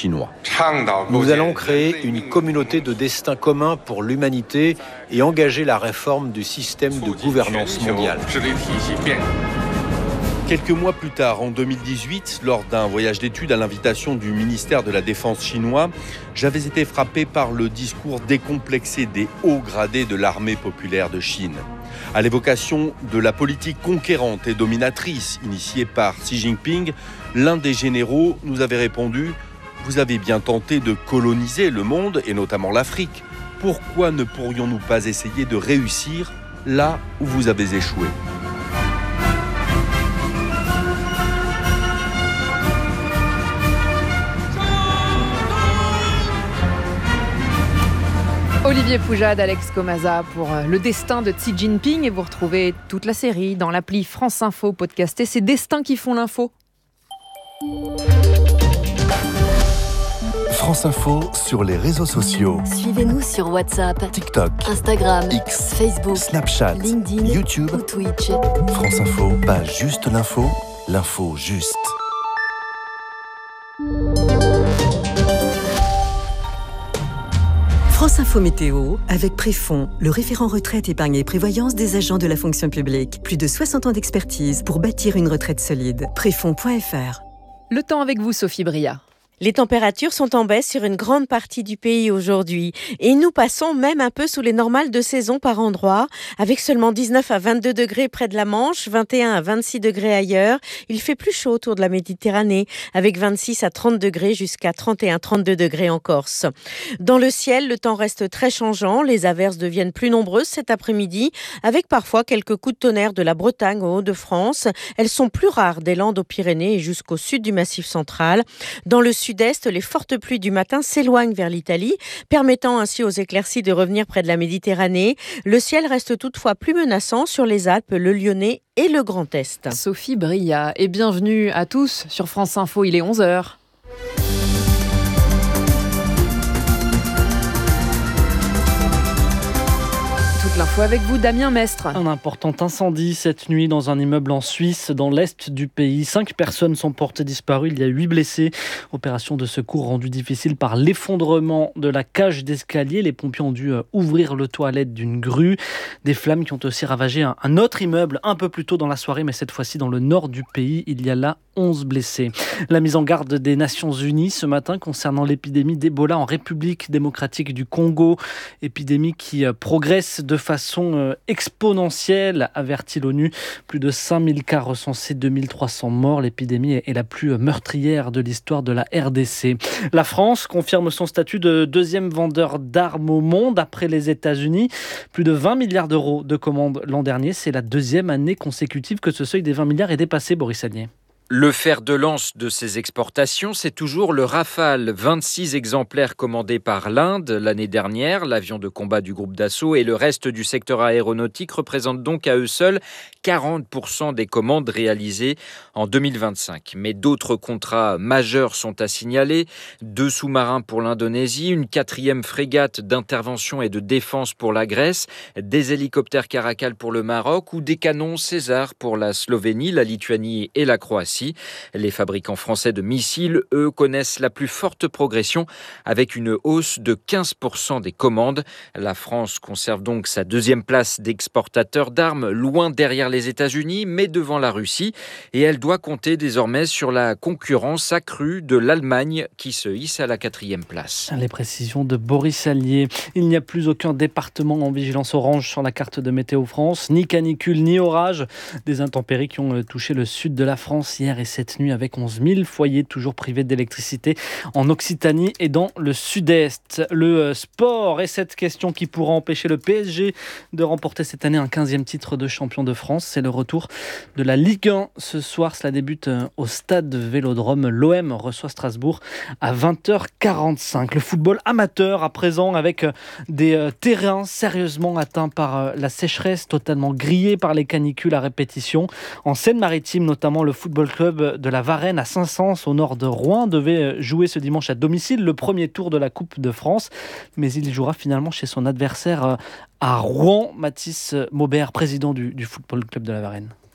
chinois. Nous allons créer une communauté de destin commun pour l'humanité et engager la réforme du système de gouvernance mondiale. Quelques mois plus tard, en 2018, lors d'un voyage d'études à l'invitation du ministère de la Défense chinois, j'avais été frappé par le discours décomplexé des hauts gradés de l'armée populaire de Chine. À l'évocation de la politique conquérante et dominatrice initiée par Xi Jinping, l'un des généraux nous avait répondu « Vous avez bien tenté de coloniser le monde, et notamment l'Afrique. Pourquoi ne pourrions-nous pas essayer de réussir là où vous avez échoué ?» Olivier Poujade, Alex Comaza pour Le Destin de Xi Jinping. Et vous retrouvez toute la série dans l'appli France Info podcastée. C'est Destins qui font l'info. France Info sur les réseaux sociaux. Suivez-nous sur WhatsApp, TikTok, Instagram, X, Facebook, Snapchat, LinkedIn, YouTube ou Twitch. France Info, pas juste l'info, l'info juste. France Info Météo avec Préfond, le référent retraite, épargne et prévoyance des agents de la fonction publique. Plus de 60 ans d'expertise pour bâtir une retraite solide. Préfond.fr. Le temps avec vous, Sophie Bria. Les températures sont en baisse sur une grande partie du pays aujourd'hui et nous passons même un peu sous les normales de saison par endroits, avec seulement 19 à 22 degrés près de la Manche, 21 à 26 degrés ailleurs. Il fait plus chaud autour de la Méditerranée, avec 26 à 30 degrés jusqu'à 31-32 degrés en Corse. Dans le ciel, le temps reste très changeant, les averses deviennent plus nombreuses cet après-midi, avec parfois quelques coups de tonnerre de la Bretagne aux Hauts-de-France. Elles sont plus rares des Landes aux Pyrénées et jusqu'au sud du Massif central. Dans le sud-est, les fortes pluies du matin s'éloignent vers l'Italie, permettant ainsi aux éclaircies de revenir près de la Méditerranée. Le ciel reste toutefois plus menaçant sur les Alpes, le Lyonnais et le Grand Est. Sophie Bria, et bienvenue à tous sur France Info, il est 11h. L'info avec vous, Damien Mestre. Un important incendie cette nuit dans un immeuble en Suisse, dans l'est du pays. 5 personnes sont portées disparues, il y a 8 blessés. Opération de secours rendue difficile par l'effondrement de la cage d'escalier. Les pompiers ont dû ouvrir le toit à l'aide d'une grue. Des flammes qui ont aussi ravagé un autre immeuble un peu plus tôt dans la soirée, mais cette fois-ci dans le nord du pays. Il y a là 11 blessés. La mise en garde des Nations Unies ce matin concernant l'épidémie d'Ebola en République démocratique du Congo. Épidémie qui progresse de façon exponentielle, avertit l'ONU. Plus de 5000 cas recensés, 2300 morts. L'épidémie est la plus meurtrière de l'histoire de la RDC. La France confirme son statut de deuxième vendeur d'armes au monde après les États-Unis. Plus de 20 milliards d'euros de commandes l'an dernier. C'est la deuxième année consécutive que ce seuil des 20 milliards est dépassé, Boris Allier. Le fer de lance de ces exportations, c'est toujours le Rafale. 26 exemplaires commandés par l'Inde l'année dernière, l'avion de combat du groupe Dassault et le reste du secteur aéronautique représentent donc à eux seuls 40% des commandes réalisées en 2025. Mais d'autres contrats majeurs sont à signaler. 2 sous-marins pour l'Indonésie, une 4e frégate d'intervention et de défense pour la Grèce, des hélicoptères Caracal pour le Maroc ou des canons César pour la Slovénie, la Lituanie et la Croatie. Les fabricants français de missiles, eux, connaissent la plus forte progression avec une hausse de 15% des commandes. La France conserve donc sa deuxième place d'exportateur d'armes, loin derrière les États-Unis, mais devant la Russie. Et elle doit compter désormais sur la concurrence accrue de l'Allemagne qui se hisse à la 4e place. Les précisions de Boris Allier. Il n'y a plus aucun département en vigilance orange sur la carte de Météo France. Ni canicule, ni orage. Des intempéries qui ont touché le sud de la France hier et cette nuit avec 11 000 foyers toujours privés d'électricité en Occitanie et dans le sud-est. Le sport et cette question qui pourra empêcher le PSG de remporter cette année un 15e titre de champion de France. C'est le retour de la Ligue 1 ce soir. Cela débute au stade Vélodrome. L'OM reçoit Strasbourg à 20h45. Le football amateur à présent avec des terrains sérieusement atteints par la sécheresse, totalement grillés par les canicules à répétition. En Seine-Maritime notamment, le football club de la Varenne à Saint-Saëns au nord de Rouen devait jouer ce dimanche à domicile le premier tour de la Coupe de France, mais il jouera finalement chez son adversaire à Rouen. Mathis Maubert, président du football club de la Varenne.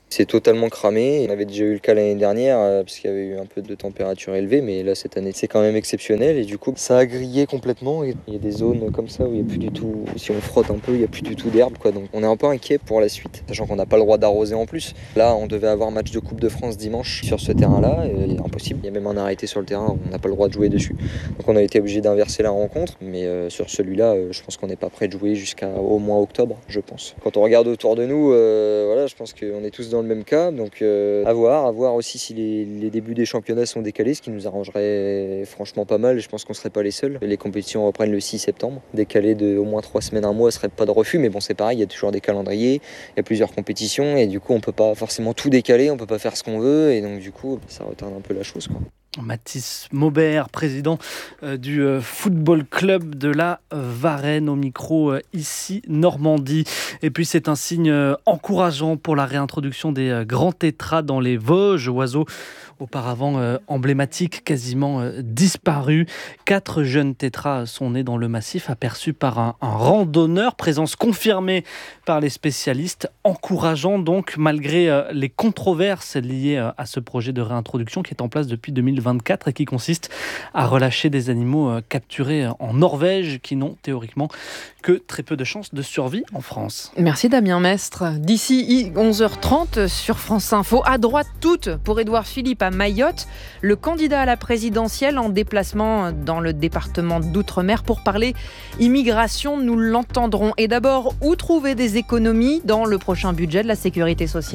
C'est totalement cramé. On avait déjà eu le cas l'année dernière parce qu'il y avait eu un peu de température élevée, mais là cette année c'est quand même exceptionnel et du coup ça a grillé complètement. Il y a des zones comme ça où il n'y a plus du tout, si on frotte un peu, il n'y a plus du tout d'herbe quoi. Donc on est un peu inquiet pour la suite, sachant qu'on n'a pas le droit d'arroser en plus. Là on devait avoir match de Coupe de France dimanche sur ce terrain-là, impossible. Il y a même un arrêté sur le terrain, on n'a pas le droit de jouer dessus. Donc on a été obligé d'inverser la rencontre, mais sur celui-là, je pense qu'on n'est pas prêt de jouer jusqu'à au moins octobre, je pense. Quand on regarde autour de nous, voilà, je pense qu'on est tous dans le même cas, donc à voir aussi si les débuts des championnats sont décalés, ce qui nous arrangerait franchement pas mal, et je pense qu'on serait pas les seuls. Les compétitions reprennent le 6 septembre, décalé de au moins 3 semaines, un mois, serait pas de refus, mais bon c'est pareil, il y a toujours des calendriers, il y a plusieurs compétitions, et du coup on peut pas forcément tout décaler, on peut pas faire ce qu'on veut, et donc du coup ça retarde un peu la chose, quoi. Mathis Maubert, président du football club de la Varenne, au micro ici Normandie. Et puis c'est un signe encourageant pour la réintroduction des grands tétras dans les Vosges, oiseaux auparavant emblématiques, quasiment disparus. 4 jeunes tétras sont nés dans le massif, aperçus par un randonneur, présence confirmée par les spécialistes, encourageant donc malgré les controverses liées à ce projet de réintroduction qui est en place depuis 2024 et qui consiste à relâcher des animaux capturés en Norvège qui n'ont théoriquement que très peu de chances de survie en France. Merci Damien Mestre. D'ici 11h30 sur France Info, à droite toute pour Édouard Philippe à Mayotte, le candidat à la présidentielle en déplacement dans le département d'Outre-mer pour parler immigration, nous l'entendrons. Et d'abord, où trouver des économies dans le prochain budget de la sécurité sociale ?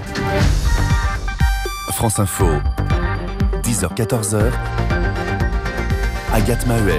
France Info, 10h-14h, Agathe Maheuer.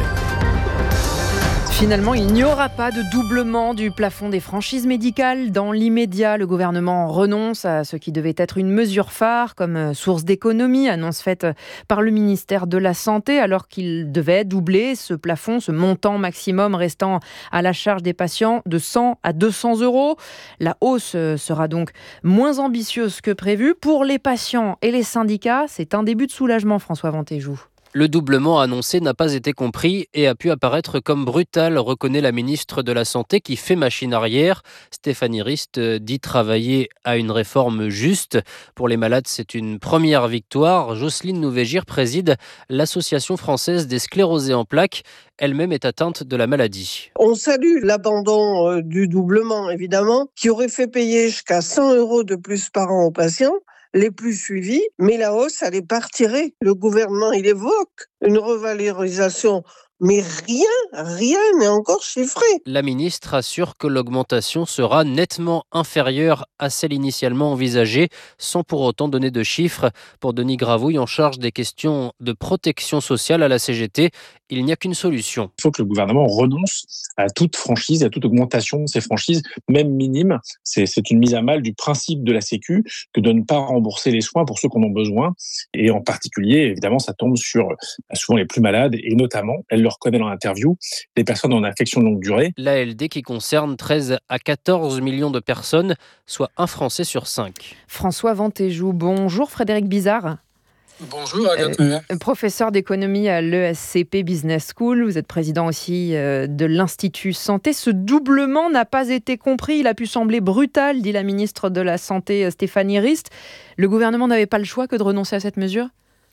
Finalement, il n'y aura pas de doublement du plafond des franchises médicales. Dans l'immédiat, le gouvernement renonce à ce qui devait être une mesure phare comme source d'économie, annonce faite par le ministère de la Santé, alors qu'il devait doubler ce plafond, ce montant maximum restant à la charge des patients de 100 à 200 euros. La hausse sera donc moins ambitieuse que prévu. Pour les patients et les syndicats, c'est un début de soulagement, François Vantéjou. Le doublement annoncé n'a pas été compris et a pu apparaître comme brutal, reconnaît la ministre de la Santé qui fait machine arrière. Stéphanie Rist dit travailler à une réforme juste. Pour les malades, c'est une première victoire. Jocelyne Nouvégir préside l'Association française des sclérosés en plaques. Elle-même est atteinte de la maladie. On salue l'abandon du doublement, évidemment, qui aurait fait payer jusqu'à 100 € de plus par an aux patients les plus suivis, mais la hausse, elle est pas retirée. Le gouvernement, il évoque une revalorisation, mais rien n'est encore chiffré. La ministre assure que l'augmentation sera nettement inférieure à celle initialement envisagée, sans pour autant donner de chiffres. Pour Denis Gravouille, en charge des questions de protection sociale à la CGT, il n'y a qu'une solution. Il faut que le gouvernement renonce à toute franchise, à toute augmentation de ces franchises, même minimes. C'est une mise à mal du principe de la Sécu que de ne pas rembourser les soins pour ceux qui en ont besoin. Et en particulier, évidemment, ça tombe sur souvent les plus malades et notamment, elle le reconnaît dans l'interview, les personnes en affection de longue durée. L'ALD qui concerne 13 à 14 millions de personnes, soit un Français sur 5. François Vantéjou, bonjour Frédéric Bizarre. Bonjour Agathe Maheuer. Professeur d'économie à l'ESCP Business School, vous êtes président aussi de l'Institut Santé. Ce doublement n'a pas été compris, il a pu sembler brutal, dit la ministre de la Santé Stéphanie Rist. Le gouvernement n'avait pas le choix que de renoncer à cette mesure ?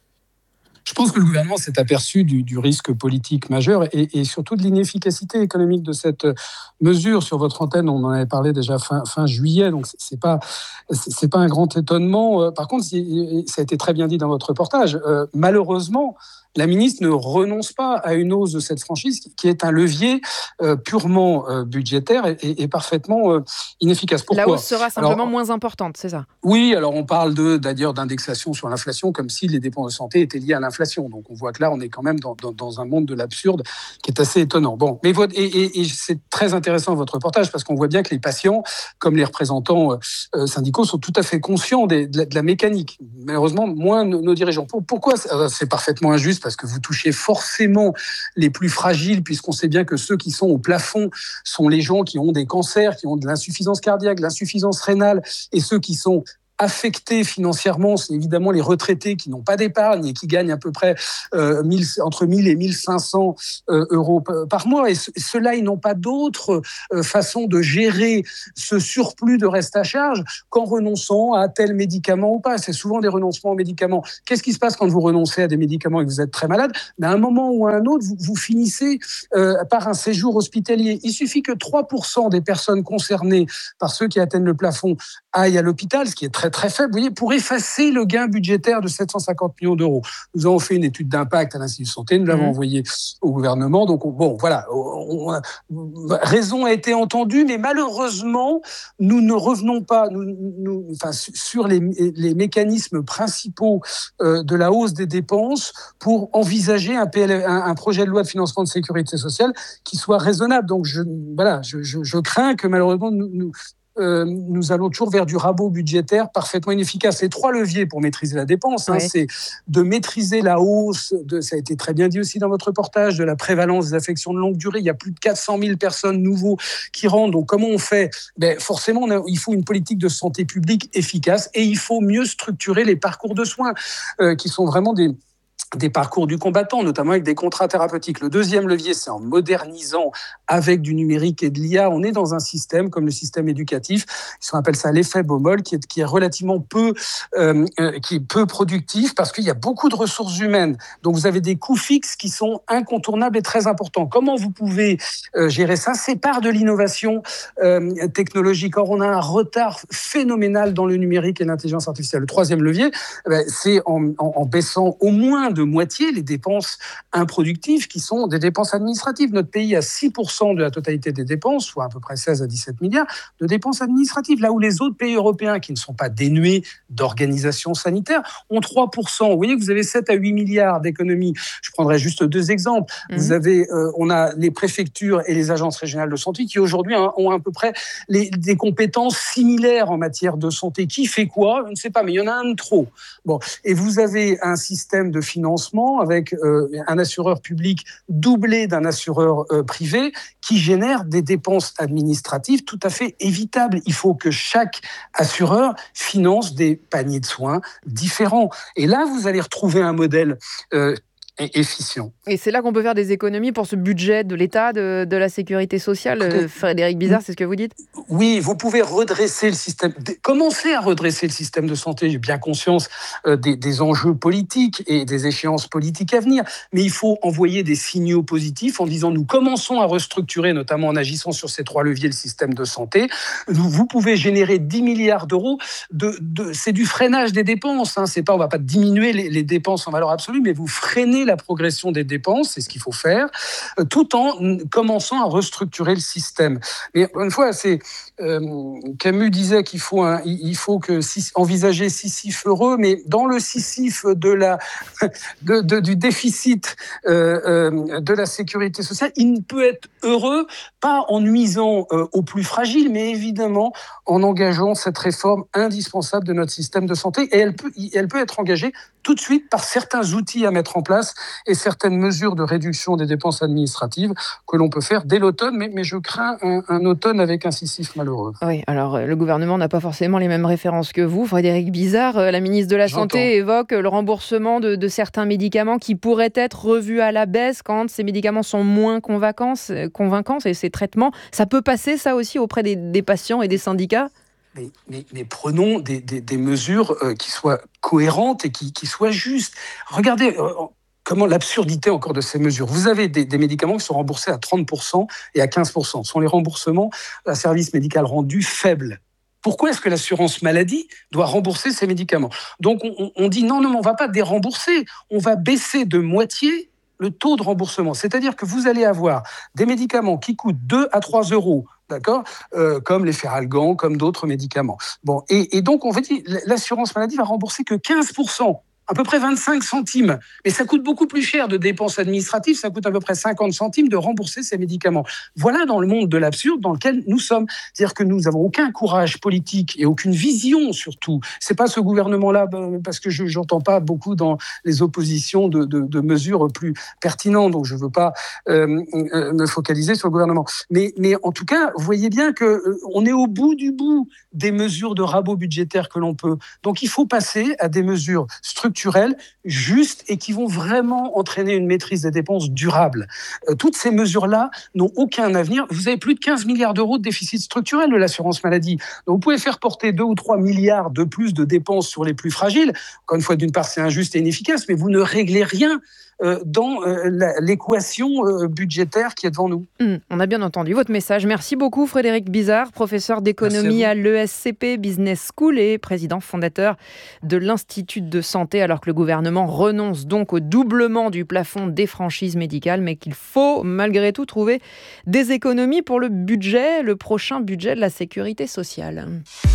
Je pense que le gouvernement s'est aperçu du risque politique majeur et surtout de l'inefficacité économique de cette mesure. Sur votre antenne, on en avait parlé déjà fin juillet, donc c'est pas un grand étonnement. Par contre, ça a été très bien dit dans votre reportage. Malheureusement, la ministre ne renonce pas à une hausse de cette franchise qui est un levier purement budgétaire et parfaitement inefficace. Pourquoi ? La hausse sera simplement moins importante, c'est ça ? Oui, alors on parle d'ailleurs d'indexation sur l'inflation comme si les dépenses de santé étaient liées à l'inflation. Donc on voit que là, on est quand même dans un monde de l'absurde qui est assez étonnant. Bon, mais et c'est très intéressant votre reportage parce qu'on voit bien que les patients, comme les représentants syndicaux, sont tout à fait conscients de la mécanique. Malheureusement, moins nos dirigeants. Pourquoi c'est parfaitement injuste ? Parce que vous touchez forcément les plus fragiles, puisqu'on sait bien que ceux qui sont au plafond sont les gens qui ont des cancers, qui ont de l'insuffisance cardiaque, de l'insuffisance rénale, et ceux qui sont affectés financièrement, c'est évidemment les retraités qui n'ont pas d'épargne et qui gagnent à peu près entre 1000 et 1500 euros par mois. Et ceux-là, ils n'ont pas d'autre façon de gérer ce surplus de reste à charge qu'en renonçant à tel médicament ou pas. C'est souvent des renoncements aux médicaments. Qu'est-ce qui se passe quand vous renoncez à des médicaments et que vous êtes très malade? À un moment ou à un autre, vous finissez par un séjour hospitalier. Il suffit que 3% des personnes concernées par ceux qui atteignent le plafond aillent à l'hôpital, ce qui est très très faible, vous voyez, pour effacer le gain budgétaire de 750 millions d'euros. Nous avons fait une étude d'impact à l'Institut de santé, nous l'avons envoyée au gouvernement. Donc bon, voilà, raison a été entendue, mais malheureusement, nous ne revenons pas sur les mécanismes principaux de la hausse des dépenses pour envisager un projet de loi de financement de sécurité sociale qui soit raisonnable. Donc je crains que malheureusement nous allons toujours vers du rabot budgétaire parfaitement inefficace. Les 3 leviers pour maîtriser la dépense, c'est de maîtriser la hausse, ça a été très bien dit aussi dans votre reportage, de la prévalence des affections de longue durée. Il y a plus de 400 000 personnes nouveaux qui rentrent. Donc comment on fait? Forcément, il faut une politique de santé publique efficace et il faut mieux structurer les parcours de soins qui sont vraiment des parcours du combattant, notamment avec des contrats thérapeutiques. Le deuxième levier, c'est en modernisant avec du numérique et de l'IA. On est dans un système comme le système éducatif, on appelle ça l'effet Baumol, qui est relativement peu productif parce qu'il y a beaucoup de ressources humaines. Donc vous avez des coûts fixes qui sont incontournables et très importants. Comment vous pouvez gérer ça? C'est par de l'innovation technologique. Or, on a un retard phénoménal dans le numérique et l'intelligence artificielle. Le troisième levier, c'est en baissant au moins de moitié les dépenses improductives qui sont des dépenses administratives. Notre pays a 6% de la totalité des dépenses, soit à peu près 16 à 17 milliards de dépenses administratives, là où les autres pays européens qui ne sont pas dénués d'organisation sanitaire ont 3%. Vous voyez que vous avez 7 à 8 milliards d'économies. Je prendrai juste 2 exemples. On a les préfectures et les agences régionales de santé qui aujourd'hui ont à peu près des compétences similaires en matière de santé. Qui fait quoi? Je ne sais pas, mais il y en a un de trop. Bon. Et vous avez un système de financement avec un assureur public doublé d'un assureur privé qui génère des dépenses administratives tout à fait évitables. Il faut que chaque assureur finance des paniers de soins différents. Et là, vous allez retrouver un modèle efficient. Et c'est là qu'on peut faire des économies pour ce budget de l'État, de la sécurité sociale. Frédéric Bizard, c'est ce que vous dites? Oui, vous pouvez redresser le système, commencer à redresser le système de santé. J'ai bien conscience des enjeux politiques et des échéances politiques à venir, mais il faut envoyer des signaux positifs en disant nous commençons à restructurer, notamment en agissant sur ces 3 leviers, le système de santé. Vous pouvez générer 10 milliards d'euros, c'est du freinage des dépenses. C'est pas, on ne va pas diminuer les dépenses en valeur absolue, mais vous freinez la progression des dépenses, c'est ce qu'il faut faire, tout en commençant à restructurer le système. Mais une fois, Camus disait qu'il faut envisager Sisyphe heureux, mais dans le Sisyphe du déficit de la sécurité sociale, il ne peut être heureux pas en nuisant aux plus fragiles, mais évidemment en engageant cette réforme indispensable de notre système de santé. Et elle peut être engagée tout de suite par certains outils à mettre en place et certaines mesures de réduction des dépenses administratives que l'on peut faire dès l'automne, mais je crains un automne avec un Sisyphe malheureux. Oui, alors le gouvernement n'a pas forcément les mêmes références que vous. Frédéric Bizard, la ministre de la Santé évoque le remboursement de certains médicaments qui pourraient être revus à la baisse quand ces médicaments sont moins convaincants et ces traitements. Ça peut passer, ça aussi, auprès des patients et des syndicats? Mais prenons des mesures qui soient cohérentes et qui soient justes. Regardez comment l'absurdité encore de ces mesures. Vous avez des médicaments qui sont remboursés à 30% et à 15%. Ce sont les remboursements à service médical rendu faibles. Pourquoi est-ce que l'assurance maladie doit rembourser ces médicaments? Donc on dit non, on ne va pas dérembourser. On va baisser de moitié le taux de remboursement. C'est-à-dire que vous allez avoir des médicaments qui coûtent 2 à 3 euros, d'accord, comme les Feralgan, comme d'autres médicaments. Bon, et donc on va dire l'assurance maladie va rembourser que 15%. à peu près 25 centimes. Mais ça coûte beaucoup plus cher de dépenses administratives, ça coûte à peu près 50 centimes de rembourser ces médicaments. Voilà dans le monde de l'absurde dans lequel nous sommes. C'est-à-dire que nous n'avons aucun courage politique et aucune vision surtout. C'est pas ce gouvernement-là, parce que je n'entends pas beaucoup dans les oppositions de mesures plus pertinentes, donc je ne veux pas me focaliser sur le gouvernement. Mais en tout cas, vous voyez bien qu'on est au bout du bout des mesures de rabot budgétaire que l'on peut. Donc il faut passer à des mesures structurelles, justes et qui vont vraiment entraîner une maîtrise des dépenses durable. Toutes ces mesures-là n'ont aucun avenir. Vous avez plus de 15 milliards d'euros de déficit structurel de l'assurance maladie. Donc vous pouvez faire porter 2 ou 3 milliards de plus de dépenses sur les plus fragiles. Encore une fois, d'une part, c'est injuste et inefficace, mais vous ne réglez rien dans l'équation budgétaire qui est devant nous. On a bien entendu votre message. Merci beaucoup Frédéric Bizard, professeur d'économie à l'ESCP Business School et président fondateur de l'Institut de santé, alors que le gouvernement renonce donc au doublement du plafond des franchises médicales, mais qu'il faut malgré tout trouver des économies pour le prochain budget de la sécurité sociale.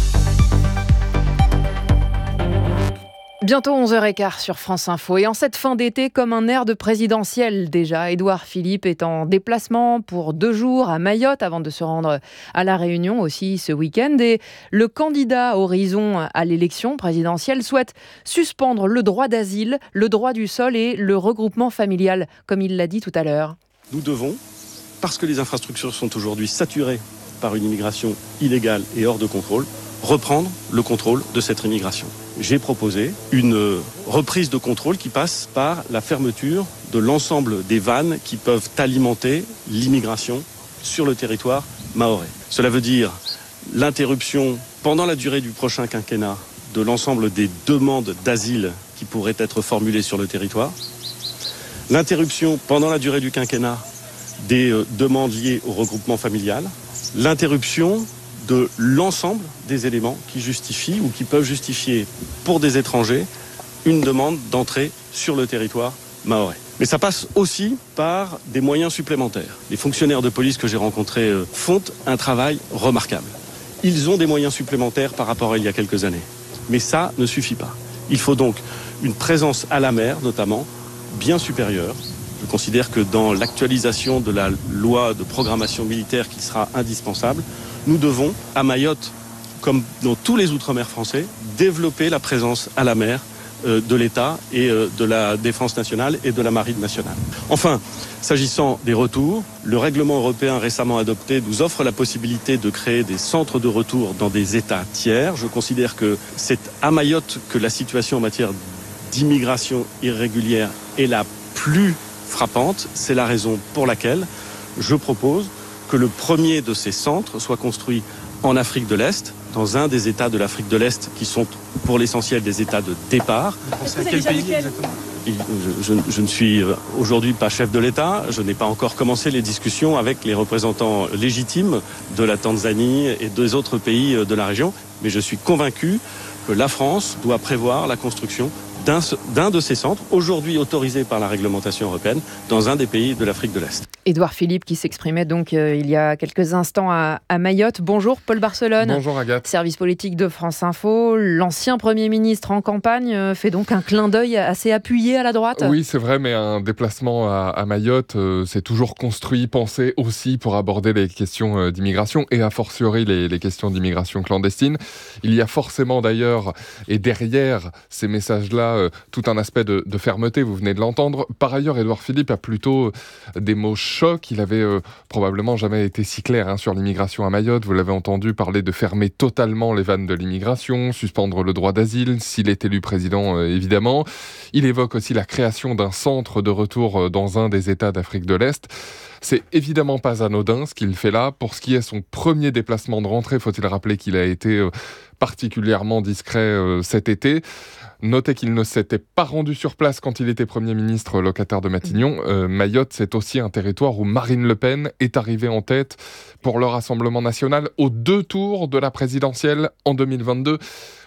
Bientôt 11h15 sur France Info. Et en cette fin d'été, comme un air de présidentiel déjà, Édouard Philippe est en déplacement pour 2 jours à Mayotte avant de se rendre à La Réunion aussi ce week-end. Et le candidat Horizon à l'élection présidentielle souhaite suspendre le droit d'asile, le droit du sol et le regroupement familial, comme il l'a dit tout à l'heure. Nous devons, parce que les infrastructures sont aujourd'hui saturées par une immigration illégale et hors de contrôle, reprendre le contrôle de cette immigration. J'ai proposé une reprise de contrôle qui passe par la fermeture de l'ensemble des vannes qui peuvent alimenter l'immigration sur le territoire mahorais. Cela veut dire l'interruption pendant la durée du prochain quinquennat de l'ensemble des demandes d'asile qui pourraient être formulées sur le territoire, l'interruption pendant la durée du quinquennat des demandes liées au regroupement familial, l'interruption de l'ensemble des éléments qui justifient ou qui peuvent justifier pour des étrangers une demande d'entrée sur le territoire mahorais. Mais ça passe aussi par des moyens supplémentaires. Les fonctionnaires de police que j'ai rencontrés font un travail remarquable. Ils ont des moyens supplémentaires par rapport à il y a quelques années. Mais ça ne suffit pas. Il faut donc une présence à la mer, notamment, bien supérieure. Je considère que dans l'actualisation de la loi de programmation militaire qui sera indispensable, nous devons, à Mayotte, comme dans tous les outre-mer français, développer la présence à la mer de l'État et de la Défense nationale et de la Marine nationale. Enfin, s'agissant des retours, le règlement européen récemment adopté nous offre la possibilité de créer des centres de retour dans des États tiers. Je considère que c'est à Mayotte que la situation en matière d'immigration irrégulière est la plus frappante. C'est la raison pour laquelle je propose que le premier de ces centres soit construit en Afrique de l'Est, dans un des États de l'Afrique de l'Est qui sont pour l'essentiel des États de départ. C'est à quel pays exactement ? Je ne suis aujourd'hui pas chef de l'État, je n'ai pas encore commencé les discussions avec les représentants légitimes de la Tanzanie et des autres pays de la région, mais je suis convaincu que la France doit prévoir la construction d'un de ces centres, aujourd'hui autorisé par la réglementation européenne, dans un des pays de l'Afrique de l'Est. Édouard Philippe qui s'exprimait donc il y a quelques instants à Mayotte. Bonjour Paul Barcelone. Bonjour Agathe. Service politique de France Info. L'ancien Premier ministre en campagne fait donc un clin d'œil assez appuyé à la droite. Oui, c'est vrai, mais un déplacement à Mayotte, c'est toujours construit, pensé aussi pour aborder les questions d'immigration et a fortiori les questions d'immigration clandestine. Il y a forcément d'ailleurs, et derrière ces messages-là, tout un aspect de fermeté, vous venez de l'entendre. Par ailleurs, Édouard Philippe a plutôt des mots chocs. Il avait probablement jamais été si clair sur l'immigration à Mayotte. Vous l'avez entendu parler de fermer totalement les vannes de l'immigration, suspendre le droit d'asile, s'il est élu président, évidemment. Il évoque aussi la création d'un centre de retour dans un des États d'Afrique de l'Est. C'est évidemment pas anodin ce qu'il fait là. Pour ce qui est son premier déplacement de rentrée, faut-il rappeler qu'il a été particulièrement discret cet été. Notez qu'il ne s'était pas rendu sur place quand il était Premier ministre locataire de Matignon. Mayotte, c'est aussi un territoire où Marine Le Pen est arrivée en tête pour le Rassemblement national aux 2 tours de la présidentielle en 2022.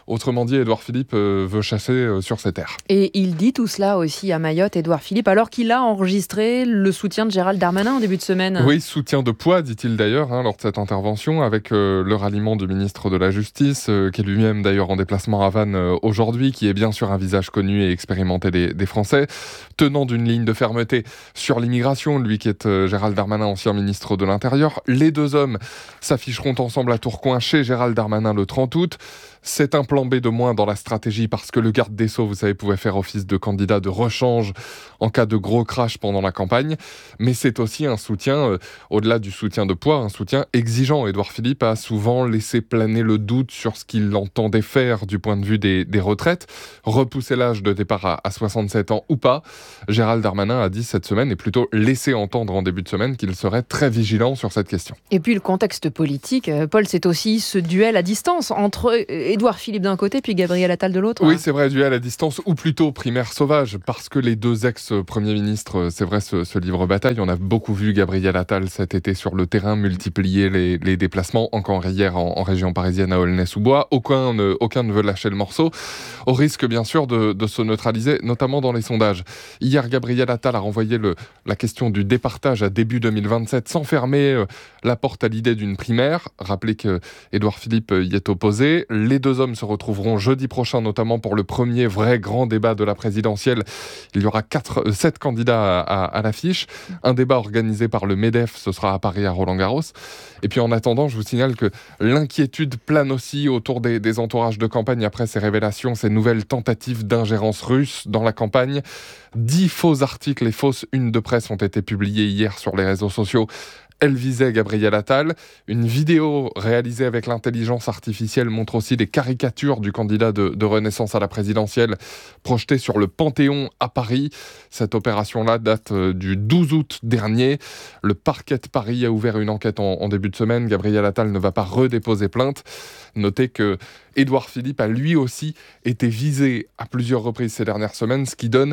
Autrement dit, Édouard Philippe veut chasser sur ses terres. Et il dit tout cela aussi à Mayotte, Édouard Philippe, alors qu'il a enregistré le soutien de Gérald Darmanin en début de semaine. Oui, soutien de poids, dit-il d'ailleurs, lors de cette intervention, avec le ralliement du ministre de la Justice, qui est lui-même d'ailleurs en déplacement à Vannes aujourd'hui, qui est bien sûr un visage connu et expérimenté des Français, tenant d'une ligne de fermeté sur l'immigration, lui qui est Gérald Darmanin, ancien ministre de l'Intérieur. Les deux hommes s'afficheront ensemble à Tourcoing chez Gérald Darmanin le 30 août. C'est un plan B de moins dans la stratégie parce que le garde des Sceaux, vous savez, pouvait faire office de candidat de rechange en cas de gros crash pendant la campagne. Mais c'est aussi un soutien, au-delà du soutien de poids, un soutien exigeant. Édouard Philippe a souvent laissé planer le doute sur ce qu'il entendait faire du point de vue des retraites. Repousser l'âge de départ à 67 ans ou pas. Gérald Darmanin a dit cette semaine, et plutôt laissé entendre en début de semaine, qu'il serait très vigilant sur cette question. Et puis le contexte politique, Paul, c'est aussi ce duel à distance entre Édouard Philippe d'un côté puis Gabriel Attal de l'autre. Oui, c'est vrai, duel à distance, ou plutôt primaire sauvage, parce que les deux ex-premiers ministres, c'est vrai, se livrent bataille. On a beaucoup vu Gabriel Attal cet été sur le terrain multiplier les déplacements, encore hier en région parisienne à Aulnay-sous-Bois. Aucun ne veut lâcher le morceau, au risque bien sûr de se neutraliser, notamment dans les sondages. Hier, Gabriel Attal a renvoyé la question du départage à début 2027 sans fermer la porte à l'idée d'une primaire. Rappelez que Édouard Philippe y est opposé. Les deux hommes se retrouveront jeudi prochain, notamment pour le premier vrai grand débat de la présidentielle. Il y aura 7 candidats à l'affiche. Un débat organisé par le MEDEF, ce sera à Paris, à Roland-Garros. Et puis en attendant, je vous signale que l'inquiétude plane aussi autour des entourages de campagne après ces révélations, ces nouvelles tentatives d'ingérence russe dans la campagne. 10 faux articles et fausses unes de presse ont été publiés hier sur les réseaux sociaux. Elle visait Gabriel Attal. Une vidéo réalisée avec l'intelligence artificielle montre aussi des caricatures du candidat de Renaissance à la présidentielle projetées sur le Panthéon à Paris. Cette opération-là date du 12 août dernier. Le parquet de Paris a ouvert une enquête en début de semaine. Gabriel Attal ne va pas redéposer plainte. Notez que Édouard Philippe a lui aussi été visé à plusieurs reprises ces dernières semaines, ce qui donne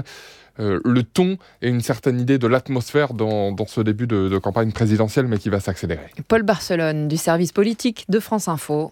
le ton et une certaine idée de l'atmosphère dans ce début de campagne présidentielle, mais qui va s'accélérer. Paul Barcelone, du service politique de France Info.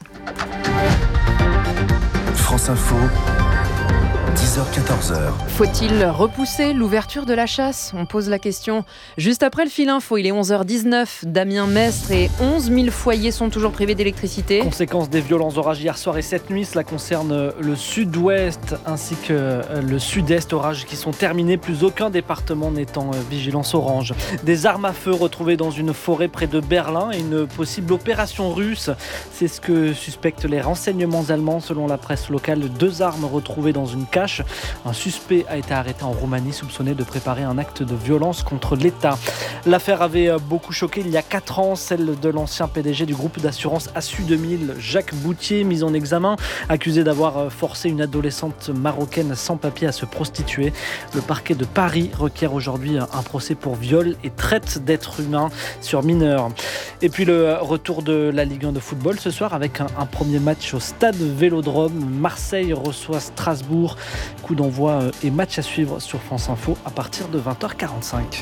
France Info, 10h-14h. Faut-il repousser l'ouverture de la chasse ? On pose la question juste après le fil info. Il est 11h19. Damien Mestre et 11 000 foyers sont toujours privés d'électricité. Conséquence des violents orages hier soir et cette nuit, cela concerne le sud-ouest ainsi que le sud-est. Orages qui sont terminés, plus aucun département n'étant vigilance orange. Des armes à feu retrouvées dans une forêt près de Berlin et une possible opération russe. C'est ce que suspectent les renseignements allemands. Selon la presse locale, 2 armes retrouvées dans une cache. Un suspect a été arrêté en Roumanie, soupçonné de préparer un acte de violence contre l'État. L'affaire avait beaucoup choqué il y a 4 ans, celle de l'ancien PDG du groupe d'assurance Assu 2000, Jacques Boutier, mis en examen, accusé d'avoir forcé une adolescente marocaine sans papier à se prostituer. Le parquet de Paris requiert aujourd'hui un procès pour viol et traite d'êtres humains sur mineurs. Et puis le retour de la Ligue 1 de football ce soir avec un premier match au stade Vélodrome. Marseille reçoit Strasbourg. Coup d'envoi et match à suivre sur France Info à partir de 20h45.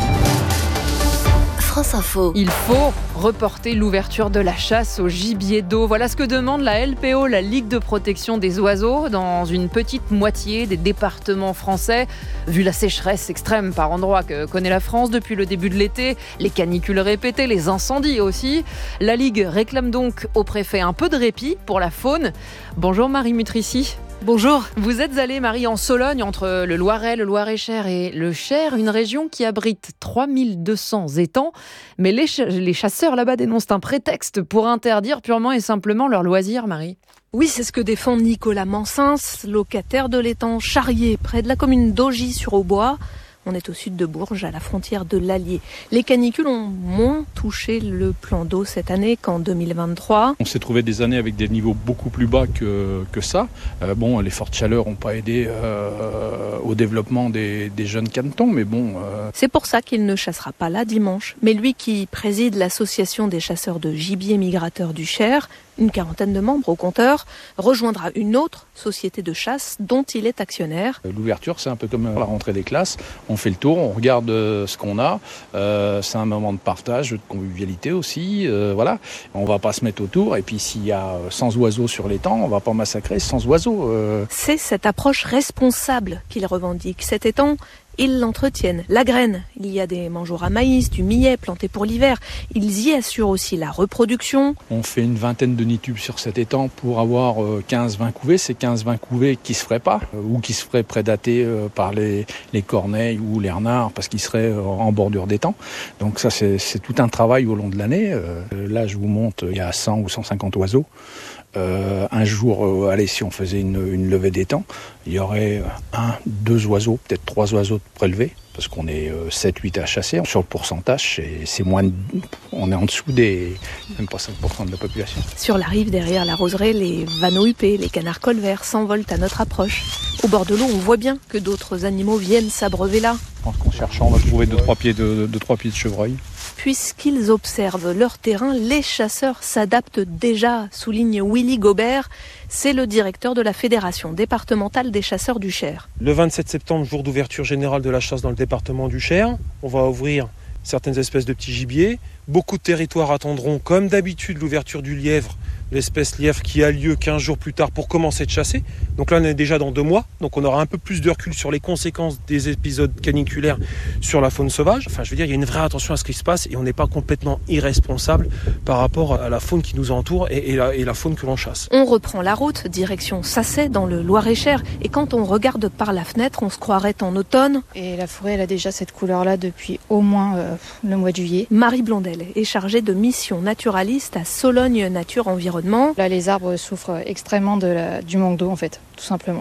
France Info. Il faut reporter l'ouverture de la chasse au gibier d'eau. Voilà ce que demande la LPO, la Ligue de protection des oiseaux, dans une petite moitié des départements français. Vu la sécheresse extrême par endroits que connaît la France depuis le début de l'été, les canicules répétées, les incendies aussi, la Ligue réclame donc au préfet un peu de répit pour la faune. Bonjour Marie Mutrici. Bonjour. Vous êtes allée, Marie, en Sologne, entre le Loiret, le Loir-et-Cher et le Cher, une région qui abrite 3200 étangs. Mais les chasseurs là-bas dénoncent un prétexte pour interdire purement et simplement leurs loisirs, Marie. Oui, c'est ce que défend Nicolas Mansins, locataire de l'étang Charrier, près de la commune d'Augy-sur-Aubois. On est au sud de Bourges, à la frontière de l'Allier. Les canicules ont moins touché le plan d'eau cette année qu'en 2023. On s'est trouvé des années avec des niveaux beaucoup plus bas que ça. Les fortes chaleurs n'ont pas aidé au développement des jeunes canetons, mais bon... C'est pour ça qu'il ne chassera pas là dimanche. Mais lui qui préside l'association des chasseurs de gibier migrateurs du Cher, Une quarantaine de membres au compteur, rejoindra une autre société de chasse dont il est actionnaire. L'ouverture, c'est un peu comme la rentrée des classes. On fait le tour, on regarde ce qu'on a. C'est un moment de partage, de convivialité aussi. Voilà. On va pas se mettre autour. Et puis s'il y a 100 oiseaux sur l'étang, on va pas massacrer 100 oiseaux. C'est cette approche responsable qu'ils revendiquent. Cet étang, ils l'entretiennent. La graine, il y a des mangeoires à maïs, du millet planté pour l'hiver. Ils y assurent aussi la reproduction. On fait une vingtaine de nids tubes sur cet étang pour avoir 15-20 couvées. C'est 15-20 couvées qui se feraient pas ou qui se feraient prédater par les corneilles ou les renards parce qu'ils seraient en bordure d'étang. Donc ça, c'est tout un travail au long de l'année. Là, je vous montre, il y a 100 ou 150 oiseaux. Un jour, si on faisait une levée d'étang, il y aurait 2 oiseaux, peut-être 3 oiseaux prélevés, parce qu'on est 7-8 à chasser. Sur le pourcentage, c'est on est en dessous même pas 5% de la population. Sur la rive, derrière la roseraie, les vanneaux huppés, les canards colverts s'envolent à notre approche. Au bord de l'eau, on voit bien que d'autres animaux viennent s'abreuver là. Je pense qu'en cherchant, on va trouver 2-3 pieds de chevreuil. Puisqu'ils observent leur terrain, les chasseurs s'adaptent déjà, souligne Willy Gobert. C'est le directeur de la Fédération départementale des chasseurs du Cher. Le 27 septembre, jour d'ouverture générale de la chasse dans le département du Cher, on va ouvrir certaines espèces de petits gibiers. Beaucoup de territoires attendront, comme d'habitude, l'ouverture du lièvre, l'espèce lièvre qui a lieu 15 jours plus tard pour commencer de chasser. Donc là, on est déjà dans 2 mois. Donc on aura un peu plus de recul sur les conséquences des épisodes caniculaires sur la faune sauvage. Enfin, je veux dire, il y a une vraie attention à ce qui se passe et on n'est pas complètement irresponsable par rapport à la faune qui nous entoure et la faune que l'on chasse. On reprend la route, direction Sacey, dans le Loir-et-Cher. Et quand on regarde par la fenêtre, on se croirait en automne. Et la forêt, elle a déjà cette couleur-là depuis au moins le mois de juillet. Marie Blondel est chargée de mission naturaliste à Sologne Nature Environnement. Là, les arbres souffrent extrêmement du manque d'eau, en fait, tout simplement.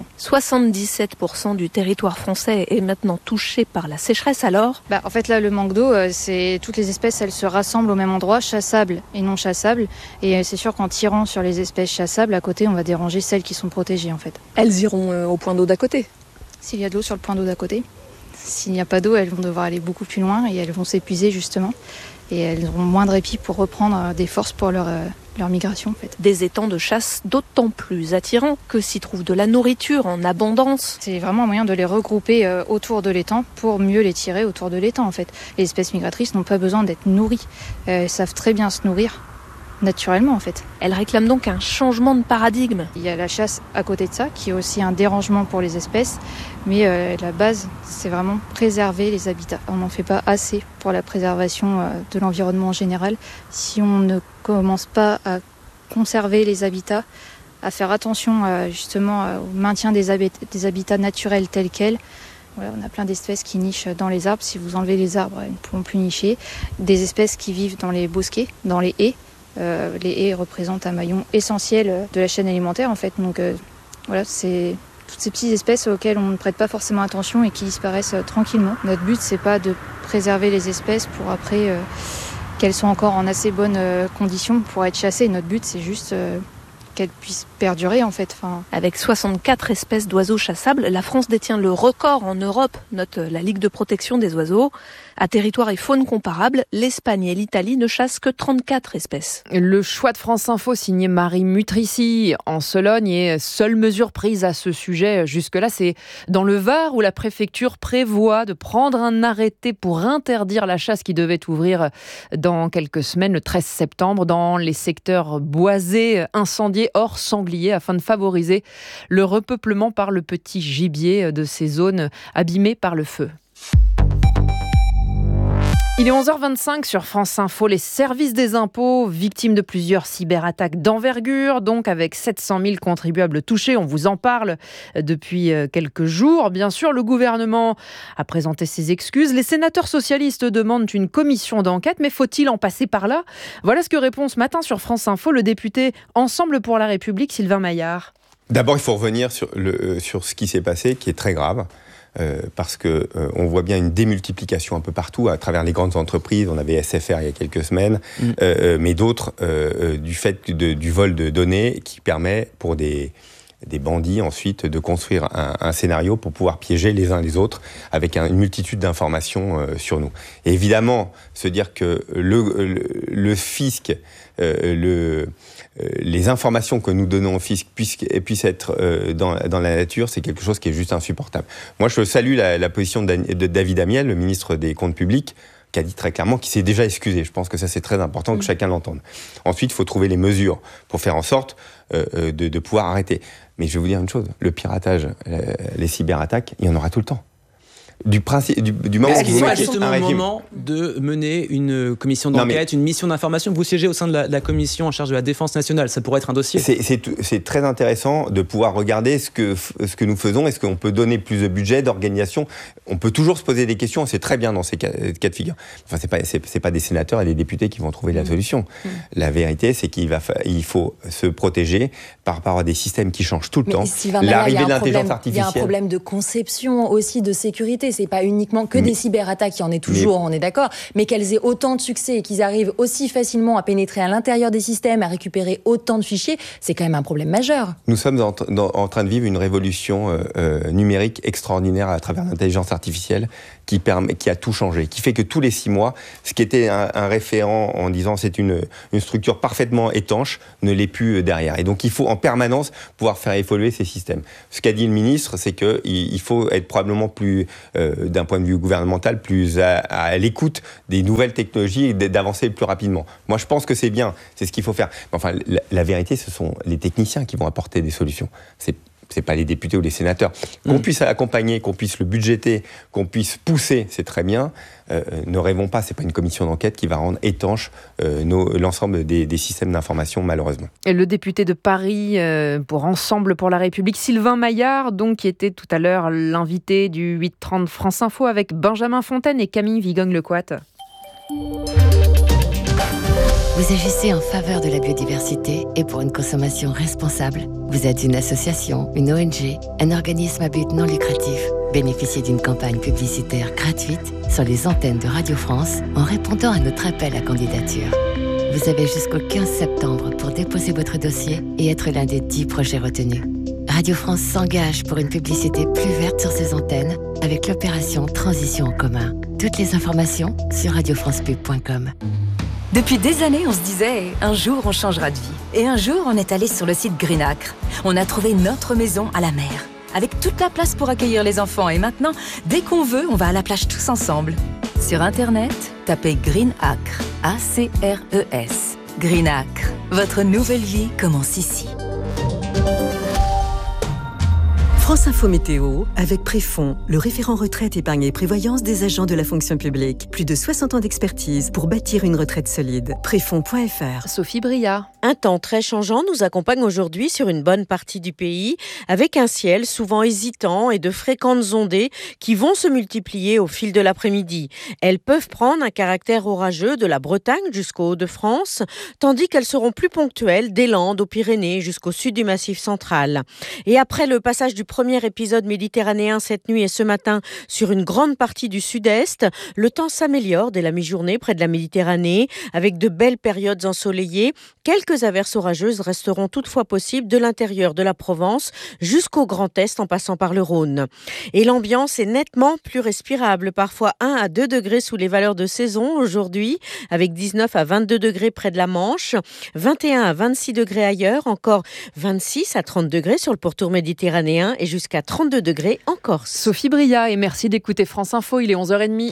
77% du territoire français est maintenant touché par la sécheresse, alors ? En fait, là, le manque d'eau, c'est toutes les espèces, elles se rassemblent au même endroit, chassables et non chassables. Et c'est sûr qu'en tirant sur les espèces chassables, à côté, on va déranger celles qui sont protégées, en fait. Elles iront au point d'eau d'à côté ? S'il y a de l'eau sur le point d'eau d'à côté. S'il n'y a pas d'eau, elles vont devoir aller beaucoup plus loin et elles vont s'épuiser, justement. Et elles auront moins de répit pour reprendre des forces pour leur migration, en fait. Des étangs de chasse d'autant plus attirants que s'y trouve de la nourriture en abondance. C'est vraiment un moyen de les regrouper autour de l'étang pour mieux les tirer autour de l'étang, en fait. Les espèces migratrices n'ont pas besoin d'être nourries. Elles savent très bien se nourrir naturellement, en fait. Elle réclame donc un changement de paradigme. Il y a la chasse à côté de ça, qui est aussi un dérangement pour les espèces, mais la base, c'est vraiment préserver les habitats. On n'en fait pas assez pour la préservation de l'environnement en général. Si on ne commence pas à conserver les habitats, à faire attention justement au maintien des habitats naturels tels quels, voilà, on a plein d'espèces qui nichent dans les arbres. Si vous enlevez les arbres, elles ne pourront plus nicher. Des espèces qui vivent dans les bosquets, dans les haies. Les haies représentent un maillon essentiel de la chaîne alimentaire, en fait. Donc voilà, c'est toutes ces petites espèces auxquelles on ne prête pas forcément attention et qui disparaissent tranquillement. Notre but, c'est pas de préserver les espèces pour après qu'elles soient encore en assez bonnes conditions pour être chassées. Notre but, c'est juste qu'elles puissent perdurer, en fait. Avec 64 espèces d'oiseaux chassables, la France détient le record en Europe, note la Ligue de protection des oiseaux. À territoire et faune comparables, l'Espagne et l'Italie ne chassent que 34 espèces. Le choix de France Info signé Marie Mutrici en Sologne et seule mesure prise à ce sujet jusque-là, c'est dans le Var où la préfecture prévoit de prendre un arrêté pour interdire la chasse qui devait ouvrir dans quelques semaines, le 13 septembre, dans les secteurs boisés, incendiés, hors sanglier, afin de favoriser le repeuplement par le petit gibier de ces zones abîmées par le feu. Il est 11h25 sur France Info. Les services des impôts, victimes de plusieurs cyberattaques d'envergure, donc avec 700 000 contribuables touchés. On vous en parle depuis quelques jours. Bien sûr, le gouvernement a présenté ses excuses. Les sénateurs socialistes demandent une commission d'enquête, mais faut-il en passer par là ? Voilà ce que répond ce matin sur France Info le député Ensemble pour la République, Sylvain Maillard. D'abord, il faut revenir sur ce qui s'est passé, qui est très grave. Parce que on voit bien une démultiplication un peu partout à travers les grandes entreprises. On avait SFR il y a quelques semaines, mais d'autres du fait du vol de données qui permet pour des des bandits ensuite de construire un scénario pour pouvoir piéger les uns les autres avec une multitude d'informations sur nous. Et évidemment, se dire que le fisc, les informations que nous donnons au fisc puissent être dans la nature, c'est quelque chose qui est juste insupportable. Moi, je salue la position de David Amiel, le ministre des Comptes publics, qui a dit très clairement qu'il s'est déjà excusé. Je pense que ça, c'est très important que chacun l'entende. Ensuite, il faut trouver les mesures pour faire en sorte de pouvoir arrêter. Mais je vais vous dire une chose, le piratage, les cyberattaques, il y en aura tout le temps. Du moment où vous mettez justement le moment de mener une commission d'enquête, une mission d'information. Vous siégez au sein de la commission en charge de la défense nationale. Ça pourrait être un dossier. C'est très intéressant de pouvoir regarder ce que nous faisons. Est-ce qu'on peut donner plus de budget, d'organisation? On peut toujours se poser des questions. C'est très bien dans ces cas de figure. Enfin, c'est pas des sénateurs et des députés qui vont trouver la solution. La vérité, c'est qu'il faut se protéger par rapport à des systèmes qui changent tout le temps. L'arrivée de l'intelligence artificielle. Il y a un problème de conception aussi, de sécurité. C'est pas uniquement que des cyberattaques, il y en est toujours, on est d'accord, mais qu'elles aient autant de succès et qu'ils arrivent aussi facilement à pénétrer à l'intérieur des systèmes, à récupérer autant de fichiers, c'est quand même un problème majeur. Nous sommes en train de vivre une révolution numérique extraordinaire à travers l'intelligence artificielle qui a tout changé, qui fait que tous les 6 mois, ce qui était un référent en disant c'est une structure parfaitement étanche, ne l'est plus derrière. Et donc il faut en permanence pouvoir faire évoluer ces systèmes. Ce qu'a dit le ministre, c'est qu'il faut être probablement plus, d'un point de vue gouvernemental, plus à l'écoute des nouvelles technologies et d'avancer plus rapidement. Moi, je pense que c'est bien, c'est ce qu'il faut faire. Mais enfin, la vérité, ce sont les techniciens qui vont apporter des solutions. C'est pas les députés ou les sénateurs. Qu'on puisse accompagner, qu'on puisse le budgéter, qu'on puisse pousser, c'est très bien. Ne rêvons pas, c'est pas une commission d'enquête qui va rendre étanche l'ensemble des systèmes d'information, malheureusement. Et le député de Paris pour Ensemble pour la République, Sylvain Maillard, donc, qui était tout à l'heure l'invité du 8h30 France Info avec Benjamin Fontaine et Camille Vigogne-Lecoat. Vous agissez en faveur de la biodiversité et pour une consommation responsable. Vous êtes une association, une ONG, un organisme à but non lucratif. Bénéficiez d'une campagne publicitaire gratuite sur les antennes de Radio France en répondant à notre appel à candidature. Vous avez jusqu'au 15 septembre pour déposer votre dossier et être l'un des 10 projets retenus. Radio France s'engage pour une publicité plus verte sur ses antennes avec l'opération Transition en commun. Toutes les informations sur radiofrancepub.com. Depuis des années, on se disait « un jour, on changera de vie ». Et un jour, on est allé sur le site Green Acre. On a trouvé notre maison à la mer, avec toute la place pour accueillir les enfants. Et maintenant, dès qu'on veut, on va à la plage tous ensemble. Sur Internet, tapez Green Acre, A-C-R-E-S. Green Acre, votre nouvelle vie commence ici. France Info Météo, avec Préfond, le référent retraite, épargne et prévoyance des agents de la fonction publique. Plus de 60 ans d'expertise pour bâtir une retraite solide. Préfond.fr. Sophie Bria. Un temps très changeant nous accompagne aujourd'hui sur une bonne partie du pays, avec un ciel souvent hésitant et de fréquentes ondées qui vont se multiplier au fil de l'après-midi. Elles peuvent prendre un caractère orageux de la Bretagne jusqu'au Hauts-de-France, tandis qu'elles seront plus ponctuelles des Landes aux Pyrénées jusqu'au sud du Massif central. Et après le passage du premier épisode méditerranéen cette nuit et ce matin sur une grande partie du sud-est, le temps s'améliore dès la mi-journée près de la Méditerranée, avec de belles périodes ensoleillées. Quelques averses orageuses resteront toutefois possibles de l'intérieur de la Provence jusqu'au Grand Est en passant par le Rhône. Et l'ambiance est nettement plus respirable, parfois 1 à 2 degrés sous les valeurs de saison aujourd'hui, avec 19 à 22 degrés près de la Manche, 21 à 26 degrés ailleurs, encore 26 à 30 degrés sur le pourtour méditerranéen et jusqu'à 32 degrés en Corse. Sophie Bria, et merci d'écouter France Info, il est 11h30.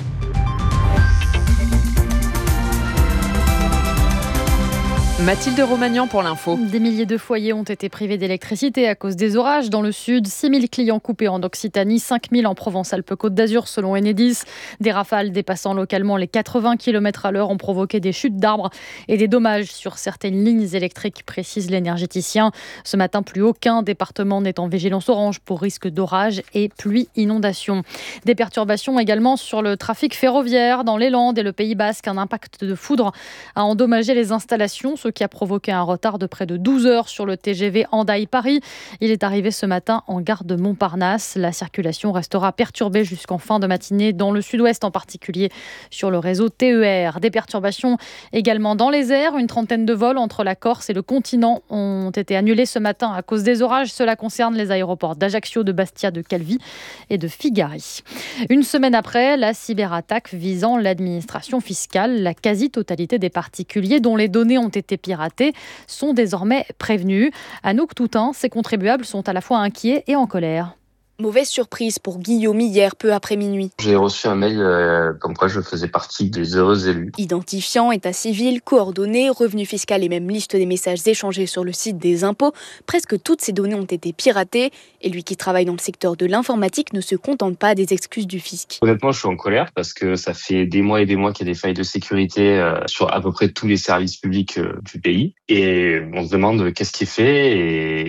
Mathilde Romagnan pour l'info. Des milliers de foyers ont été privés d'électricité à cause des orages dans le sud. 6 000 clients coupés en Occitanie, 5 000 en Provence-Alpes-Côte d'Azur selon Enedis. Des rafales dépassant localement les 80 km/h ont provoqué des chutes d'arbres et des dommages sur certaines lignes électriques, précise l'énergéticien. Ce matin, plus aucun département n'est en vigilance orange pour risque d'orage et pluie inondation. Des perturbations également sur le trafic ferroviaire dans les Landes et le Pays Basque. Un impact de foudre a endommagé les installations, ce qui a provoqué un retard de près de 12 heures sur le TGV Hendaye-Paris. Il est arrivé ce matin en gare de Montparnasse. La circulation restera perturbée jusqu'en fin de matinée dans le sud-ouest, en particulier sur le réseau TER. Des perturbations également dans les airs. Une trentaine de vols entre la Corse et le continent ont été annulés ce matin à cause des orages. Cela concerne les aéroports d'Ajaccio, de Bastia, de Calvi et de Figari. Une semaine après, la cyberattaque visant l'administration fiscale, la quasi-totalité des particuliers dont les données ont été piratées sont désormais prévenus. Anouk Toutain, ces contribuables sont à la fois inquiets et en colère. Mauvaise surprise pour Guillaume hier, peu après minuit. J'ai reçu un mail comme quoi je faisais partie des heureux élus. Identifiant, état civil, coordonnées, revenu fiscal et même liste des messages échangés sur le site des impôts, presque toutes ces données ont été piratées. Et lui qui travaille dans le secteur de l'informatique ne se contente pas des excuses du fisc. Honnêtement, je suis en colère parce que ça fait des mois et des mois qu'il y a des failles de sécurité sur à peu près tous les services publics du pays. Et on se demande qu'est-ce qui est fait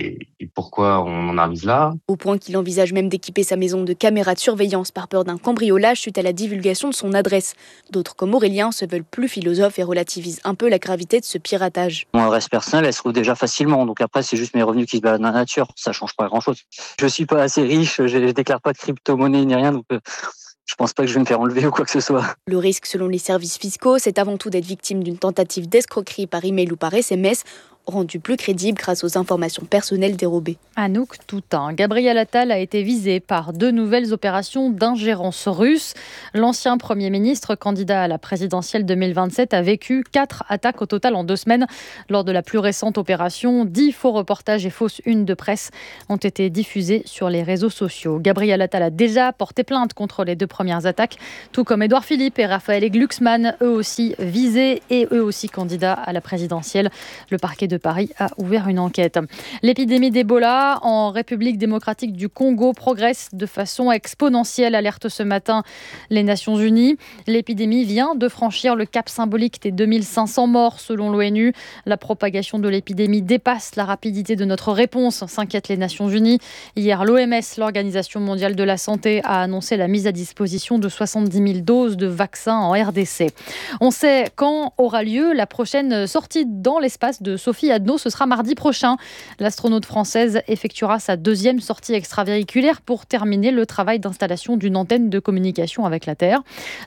et pourquoi on en arrive là. Au point qu'il envisage même d'équiper sa maison de caméras de surveillance par peur d'un cambriolage suite à la divulgation de son adresse. D'autres comme Aurélien se veulent plus philosophes et relativisent un peu la gravité de ce piratage. Mon adresse personnelle, elle se trouve déjà facilement, donc après c'est juste mes revenus qui se baladent dans la nature, ça change pas grand-chose. Je suis pas assez riche, je déclare pas de crypto-monnaie ni rien, donc je pense pas que je vais me faire enlever ou quoi que ce soit. Le risque, selon les services fiscaux, c'est avant tout d'être victime d'une tentative d'escroquerie par email ou par SMS, rendu plus crédible grâce aux informations personnelles dérobées. Anouk Toutain. Gabriel Attal a été visé par 2 nouvelles opérations d'ingérence russe. L'ancien Premier ministre, candidat à la présidentielle 2027, a vécu 4 attaques au total en 2 semaines. Lors de la plus récente opération, 10 faux reportages et fausses unes de presse ont été diffusés sur les réseaux sociaux. Gabriel Attal a déjà porté plainte contre les 2 premières attaques, tout comme Édouard Philippe et Raphaël Glucksmann, eux aussi visés et eux aussi candidats à la présidentielle. Le parquet de Paris a ouvert une enquête. L'épidémie d'Ebola en République démocratique du Congo progresse de façon exponentielle, alerte ce matin les Nations Unies. L'épidémie vient de franchir le cap symbolique des 2500 morts selon l'ONU. La propagation de l'épidémie dépasse la rapidité de notre réponse, s'inquiètent les Nations Unies. Hier, l'OMS, l'Organisation mondiale de la santé, a annoncé la mise à disposition de 70 000 doses de vaccins en RDC. On sait quand aura lieu la prochaine sortie dans l'espace de Sophie Adno, ce sera mardi prochain. L'astronaute française effectuera sa 2e sortie extravéhiculaire pour terminer le travail d'installation d'une antenne de communication avec la Terre.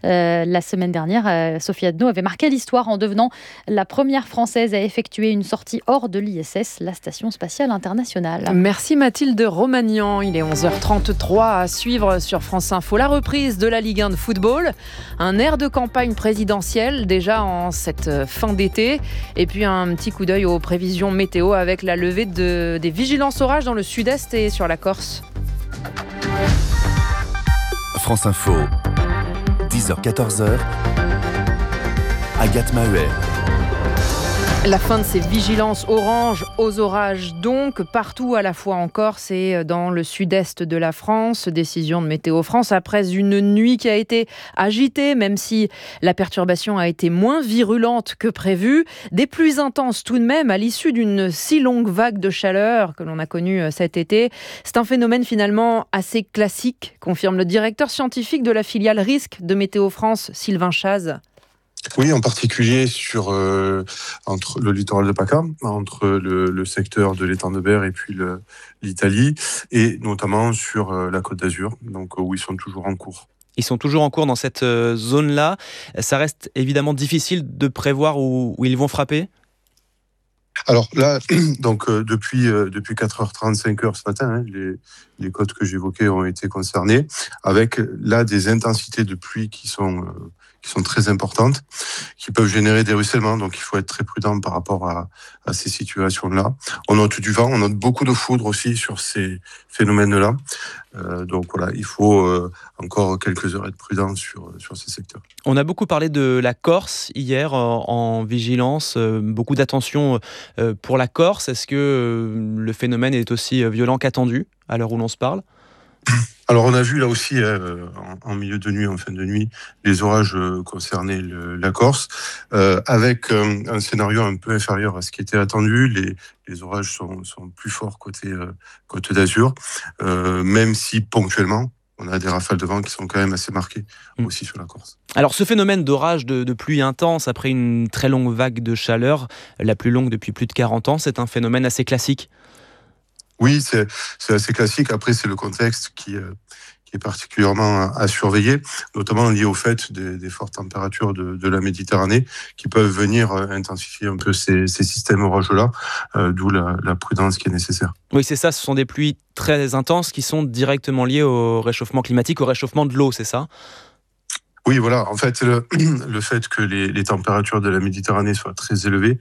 La semaine dernière, Sophie Adno avait marqué l'histoire en devenant la première française à effectuer une sortie hors de l'ISS, la Station spatiale internationale. Merci Mathilde Romagnan. Il est 11h33 à suivre sur France Info la reprise de la Ligue 1 de football. Un air de campagne présidentielle déjà en cette fin d'été. Et puis un petit coup d'œil aux prévisions météo avec la levée des vigilances orages dans le sud-est et sur la Corse. France Info, 10h-14h, Agathe Maheuer. La fin de ces vigilances orange aux orages donc, partout à la fois en Corse et dans le sud-est de la France. Décision de Météo France après une nuit qui a été agitée, même si la perturbation a été moins virulente que prévu. Des pluies intenses tout de même à l'issue d'une si longue vague de chaleur que l'on a connue cet été. C'est un phénomène finalement assez classique, confirme le directeur scientifique de la filiale Risque de Météo France, Sylvain Chaz. Oui, en particulier sur entre le littoral de PACA, entre le secteur de l'étang de Berre et puis l'Italie, et notamment sur la Côte d'Azur, donc où ils sont toujours en cours. Ils sont toujours en cours dans cette zone-là. Ça reste évidemment difficile de prévoir où ils vont frapper. Alors là, donc depuis 4h30, 5h ce matin, les côtes que j'évoquais ont été concernées, avec là des intensités de pluie qui sont très importantes, qui peuvent générer des ruissellements. Donc il faut être très prudent par rapport à ces situations-là. On note du vent, on note beaucoup de foudre aussi sur ces phénomènes-là. Donc voilà, il faut encore quelques heures être prudent sur ces secteurs. On a beaucoup parlé de la Corse hier en vigilance, beaucoup d'attention pour la Corse. Est-ce que le phénomène est aussi violent qu'attendu à l'heure où l'on se parle ? Alors on a vu là aussi en milieu de nuit, en fin de nuit, les orages concernaient la Corse, avec un scénario un peu inférieur à ce qui était attendu. Les orages sont plus forts côté Côte d'Azur, même si ponctuellement on a des rafales de vent qui sont quand même assez marquées aussi sur la Corse. Alors ce phénomène d'orage, de pluie intense après une très longue vague de chaleur, la plus longue depuis plus de 40 ans, c'est un phénomène assez classique? Oui, c'est assez classique. Après, c'est le contexte qui est particulièrement à surveiller, notamment lié au fait des fortes températures de la Méditerranée qui peuvent venir intensifier un peu ces systèmes orageux-là, d'où la prudence qui est nécessaire. Oui, c'est ça, ce sont des pluies très intenses qui sont directement liées au réchauffement climatique, au réchauffement de l'eau, c'est ça ? Oui, voilà. En fait, le fait que les températures de la Méditerranée soient très élevées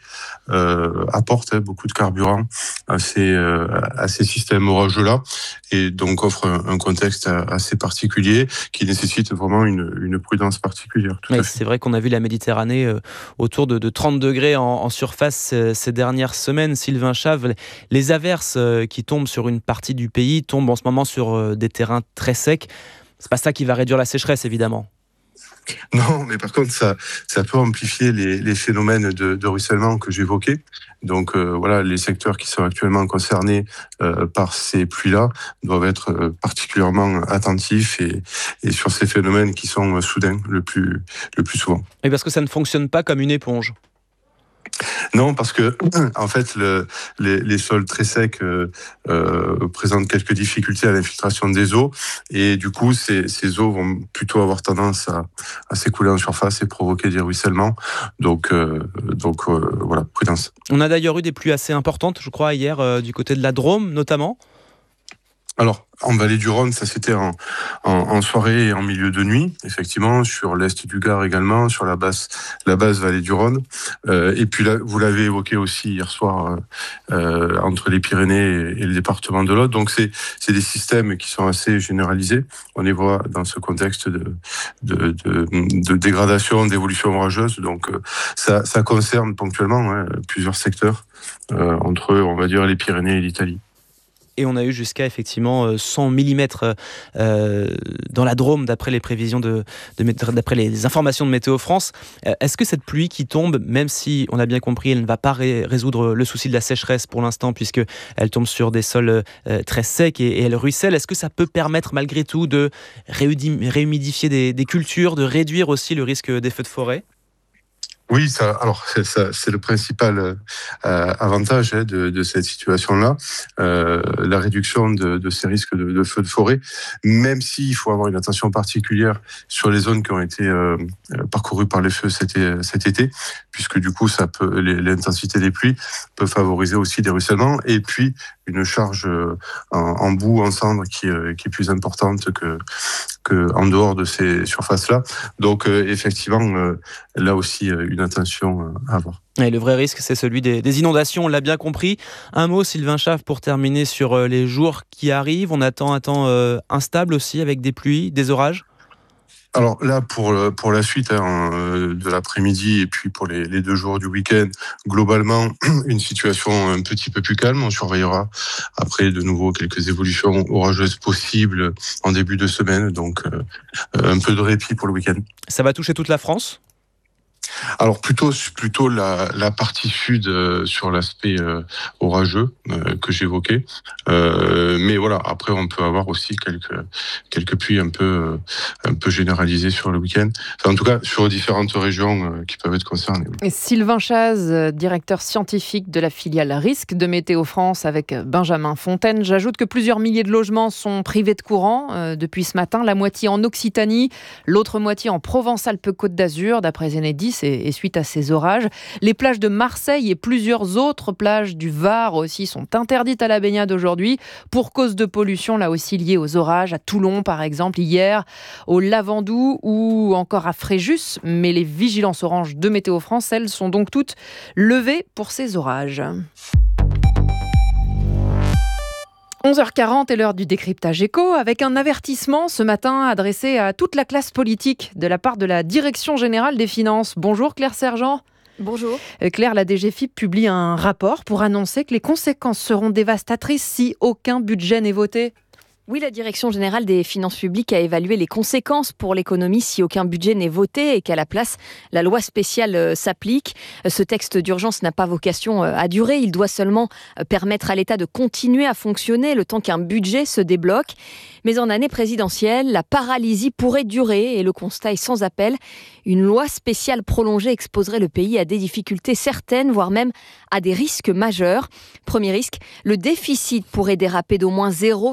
apporte beaucoup de carburant à ces systèmes orageux-là, et donc offre un contexte assez particulier qui nécessite vraiment une prudence particulière. Oui, c'est vrai qu'on a vu la Méditerranée autour de 30 degrés en surface ces dernières semaines. Sylvain Chave, les averses qui tombent sur une partie du pays tombent en ce moment sur des terrains très secs. C'est pas ça qui va réduire la sécheresse, évidemment. Non, mais par contre, ça peut amplifier les phénomènes de ruissellement que j'évoquais. Donc voilà, les secteurs qui sont actuellement concernés par ces pluies-là doivent être particulièrement attentifs et sur ces phénomènes qui sont soudains le plus souvent. Et parce que ça ne fonctionne pas comme une éponge. Non, parce que en fait, les sols très secs présentent quelques difficultés à l'infiltration des eaux, et du coup, ces eaux vont plutôt avoir tendance à s'écouler en surface et provoquer des ruissellements. Donc voilà, prudence. On a d'ailleurs eu des pluies assez importantes, je crois, hier du côté de la Drôme, notamment. Alors, en vallée du Rhône, ça c'était en soirée et en milieu de nuit, effectivement, sur l'est du Gard également, sur la basse vallée du Rhône. Et puis là, vous l'avez évoqué aussi hier soir, entre les Pyrénées et le département de l'Aude. Donc c'est des systèmes qui sont assez généralisés. On les voit dans ce contexte de dégradation, d'évolution orageuse. Donc ça concerne ponctuellement plusieurs secteurs, entre, on va dire, les Pyrénées et l'Italie. Et on a eu jusqu'à effectivement 100 mm dans la Drôme, d'après les prévisions d'après les informations de Météo France. Est-ce que cette pluie qui tombe, même si on a bien compris, elle ne va pas résoudre le souci de la sécheresse pour l'instant, puisqu'elle tombe sur des sols très secs et elle ruisselle, est-ce que ça peut permettre malgré tout de réhumidifier des cultures, de réduire aussi le risque des feux de forêt ? Oui, c'est le principal avantage de cette situation-là, la réduction de ces risques de feux de forêt, même s'il faut avoir une attention particulière sur les zones qui ont été parcourues par les feux cet été, puisque du coup, l'intensité des pluies peut favoriser aussi des ruissellements, et puis une charge en boue, en cendre qui est plus importante que en dehors de ces surfaces-là. Donc effectivement, là aussi, une attention à avoir. Et le vrai risque, c'est celui des inondations, on l'a bien compris. Un mot, Sylvain Chave, pour terminer sur les jours qui arrivent. On attend un temps instable aussi, avec des pluies, des orages. Alors là, pour la suite de l'après-midi et puis pour les 2 jours du week-end, globalement, une situation un petit peu plus calme. On surveillera après de nouveau quelques évolutions orageuses possibles en début de semaine. Donc un peu de répit pour le week-end. Ça va toucher toute la France ? Alors plutôt la partie sud sur l'aspect orageux que j'évoquais, mais voilà, après on peut avoir aussi quelques pluies un peu généralisées sur le week-end, en tout cas sur différentes régions qui peuvent être concernées. Et Sylvain Chaz, directeur scientifique de la filiale Risque de Météo France avec Benjamin Fontaine. J'ajoute que plusieurs milliers de logements sont privés de courant depuis ce matin, la moitié en Occitanie, l'autre moitié en Provence-Alpes-Côte d'Azur, d'après Enedis, et suite à ces orages. Les plages de Marseille et plusieurs autres plages du Var aussi sont interdites à la baignade aujourd'hui pour cause de pollution, là aussi liée aux orages, à Toulon par exemple hier, au Lavandou ou encore à Fréjus. Mais les vigilances oranges de Météo France, elles, sont donc toutes levées pour ces orages. 11h40 est l'heure du décryptage éco, avec un avertissement ce matin adressé à toute la classe politique de la part de la Direction Générale des Finances. Bonjour Claire Sergent. Bonjour. Claire, la DGFiP publie un rapport pour annoncer que les conséquences seront dévastatrices si aucun budget n'est voté. Oui, la Direction générale des finances publiques a évalué les conséquences pour l'économie si aucun budget n'est voté et qu'à la place, la loi spéciale s'applique. Ce texte d'urgence n'a pas vocation à durer. Il doit seulement permettre à l'État de continuer à fonctionner le temps qu'un budget se débloque. Mais en année présidentielle, la paralysie pourrait durer et le constat est sans appel. Une loi spéciale prolongée exposerait le pays à des difficultés certaines, voire même à des risques majeurs. Premier risque, le déficit pourrait déraper d'au moins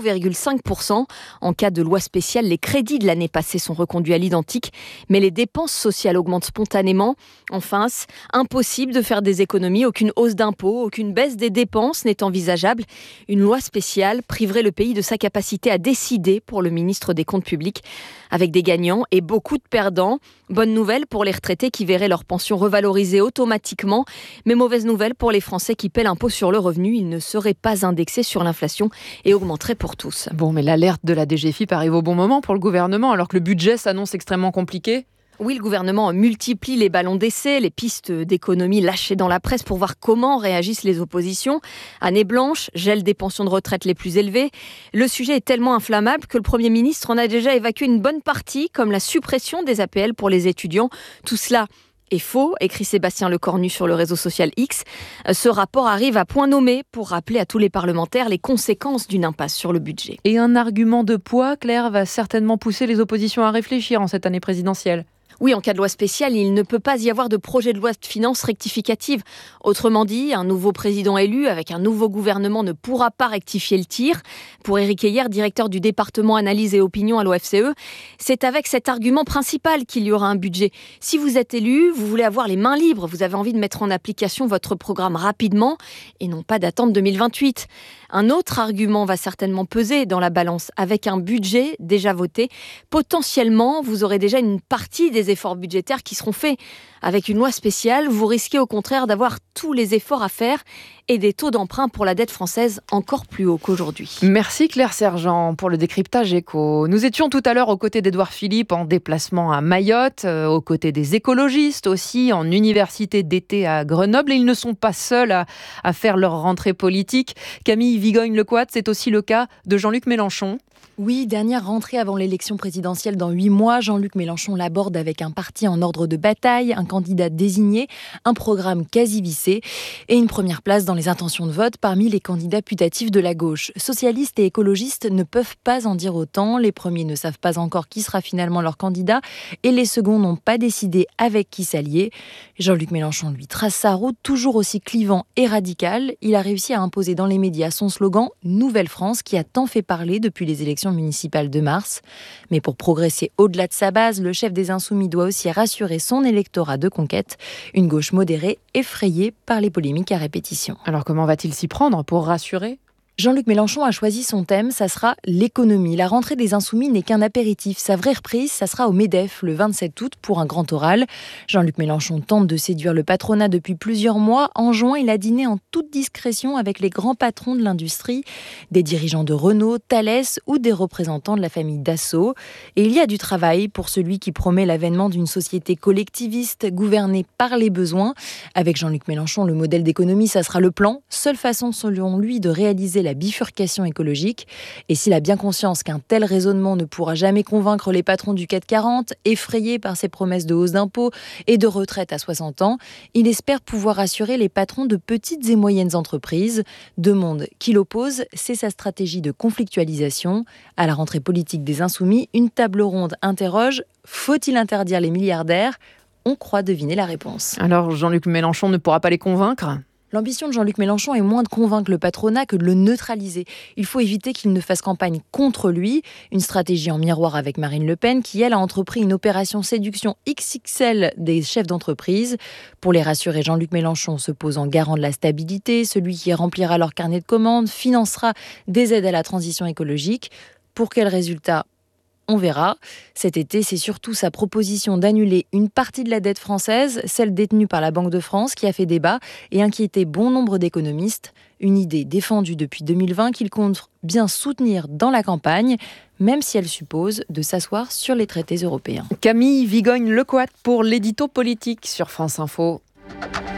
0,5%. En cas de loi spéciale, les crédits de l'année passée sont reconduits à l'identique, mais les dépenses sociales augmentent spontanément. Enfin, impossible de faire des économies, aucune hausse d'impôts, aucune baisse des dépenses n'est envisageable. Une loi spéciale priverait le pays de sa capacité à décider pour le ministre des Comptes publics, avec des gagnants et beaucoup de perdants. Bonne nouvelle pour les retraités qui verraient leur pension revalorisée automatiquement, mais mauvaise nouvelle pour les Français qui paient l'impôt sur le revenu. Il ne serait pas indexé sur l'inflation et augmenterait pour tous. Bon, mais l'alerte de la DGFiP arrive au bon moment pour le gouvernement, alors que le budget s'annonce extrêmement compliqué. Oui, le gouvernement multiplie les ballons d'essai, les pistes d'économie lâchées dans la presse pour voir comment réagissent les oppositions. Année blanche, gel des pensions de retraite les plus élevées. Le sujet est tellement inflammable que le Premier ministre en a déjà évacué une bonne partie, comme la suppression des APL pour les étudiants. Tout cela est faux, écrit Sébastien Lecornu sur le réseau social X. Ce rapport arrive à point nommé pour rappeler à tous les parlementaires les conséquences d'une impasse sur le budget. Et un argument de poids, Claire, va certainement pousser les oppositions à réfléchir en cette année présidentielle. Oui, en cas de loi spéciale, il ne peut pas y avoir de projet de loi de finances rectificative. Autrement dit, un nouveau président élu avec un nouveau gouvernement ne pourra pas rectifier le tir. Pour Éric Heyer, directeur du département analyse et opinion à l'OFCE, c'est avec cet argument principal qu'il y aura un budget. Si vous êtes élu, vous voulez avoir les mains libres, vous avez envie de mettre en application votre programme rapidement et non pas d'attendre 2028. Un autre argument va certainement peser dans la balance. Avec un budget déjà voté, potentiellement, vous aurez déjà une partie des efforts budgétaires qui seront faits. Avec une loi spéciale, vous risquez au contraire d'avoir tous les efforts à faire et des taux d'emprunt pour la dette française encore plus hauts qu'aujourd'hui. Merci Claire Sergent pour le décryptage éco. Nous étions tout à l'heure aux côtés d'Édouard Philippe en déplacement à Mayotte, aux côtés des écologistes aussi, en université d'été à Grenoble. Et ils ne sont pas seuls à faire leur rentrée politique. Camille Vigogne-Lequat, c'est aussi le cas de Jean-Luc Mélenchon. Oui, dernière rentrée avant l'élection présidentielle dans 8 mois, Jean-Luc Mélenchon l'aborde avec un parti en ordre de bataille, un candidat désigné, un programme quasi vissé et une première place dans les intentions de vote parmi les candidats putatifs de la gauche. Socialistes et écologistes ne peuvent pas en dire autant. Les premiers ne savent pas encore qui sera finalement leur candidat et les seconds n'ont pas décidé avec qui s'allier. Jean-Luc Mélenchon lui trace sa route, toujours aussi clivant et radical. Il a réussi à imposer dans les médias son slogan « Nouvelle France » qui a tant fait parler depuis les élections municipale de mars. Mais pour progresser au-delà de sa base, le chef des Insoumis doit aussi rassurer son électorat de conquête, une gauche modérée effrayée par les polémiques à répétition. Alors comment va-t-il s'y prendre pour rassurer ? Jean-Luc Mélenchon a choisi son thème, ça sera l'économie. La rentrée des Insoumis n'est qu'un apéritif. Sa vraie reprise, ça sera au MEDEF le 27 août pour un grand oral. Jean-Luc Mélenchon tente de séduire le patronat depuis plusieurs mois. En juin, il a dîné en toute discrétion avec les grands patrons de l'industrie, des dirigeants de Renault, Thales ou des représentants de la famille Dassault. Et il y a du travail pour celui qui promet l'avènement d'une société collectiviste gouvernée par les besoins. Avec Jean-Luc Mélenchon, le modèle d'économie, ça sera le plan. Seule façon, selon lui, de réaliser la bifurcation écologique. Et s'il a bien conscience qu'un tel raisonnement ne pourra jamais convaincre les patrons du CAC 40, effrayés par ses promesses de hausse d'impôts et de retraite à 60 ans, il espère pouvoir rassurer les patrons de petites et moyennes entreprises. Deux mondes qu'il oppose, c'est sa stratégie de conflictualisation. À la rentrée politique des Insoumis, une table ronde interroge « Faut-il interdire les milliardaires ?» On croit deviner la réponse. Alors Jean-Luc Mélenchon ne pourra pas les convaincre ? L'ambition de Jean-Luc Mélenchon est moins de convaincre le patronat que de le neutraliser. Il faut éviter qu'il ne fasse campagne contre lui. Une stratégie en miroir avec Marine Le Pen qui, elle, a entrepris une opération séduction XXL des chefs d'entreprise. Pour les rassurer, Jean-Luc Mélenchon se pose en garant de la stabilité. Celui qui remplira leur carnet de commandes financera des aides à la transition écologique. Pour quel résultat ? On verra. Cet été, c'est surtout sa proposition d'annuler une partie de la dette française, celle détenue par la Banque de France, qui a fait débat et inquiété bon nombre d'économistes. Une idée défendue depuis 2020 qu'il compte bien soutenir dans la campagne, même si elle suppose de s'asseoir sur les traités européens. Camille Vigogne-Lequat pour l'édito politique sur France Info.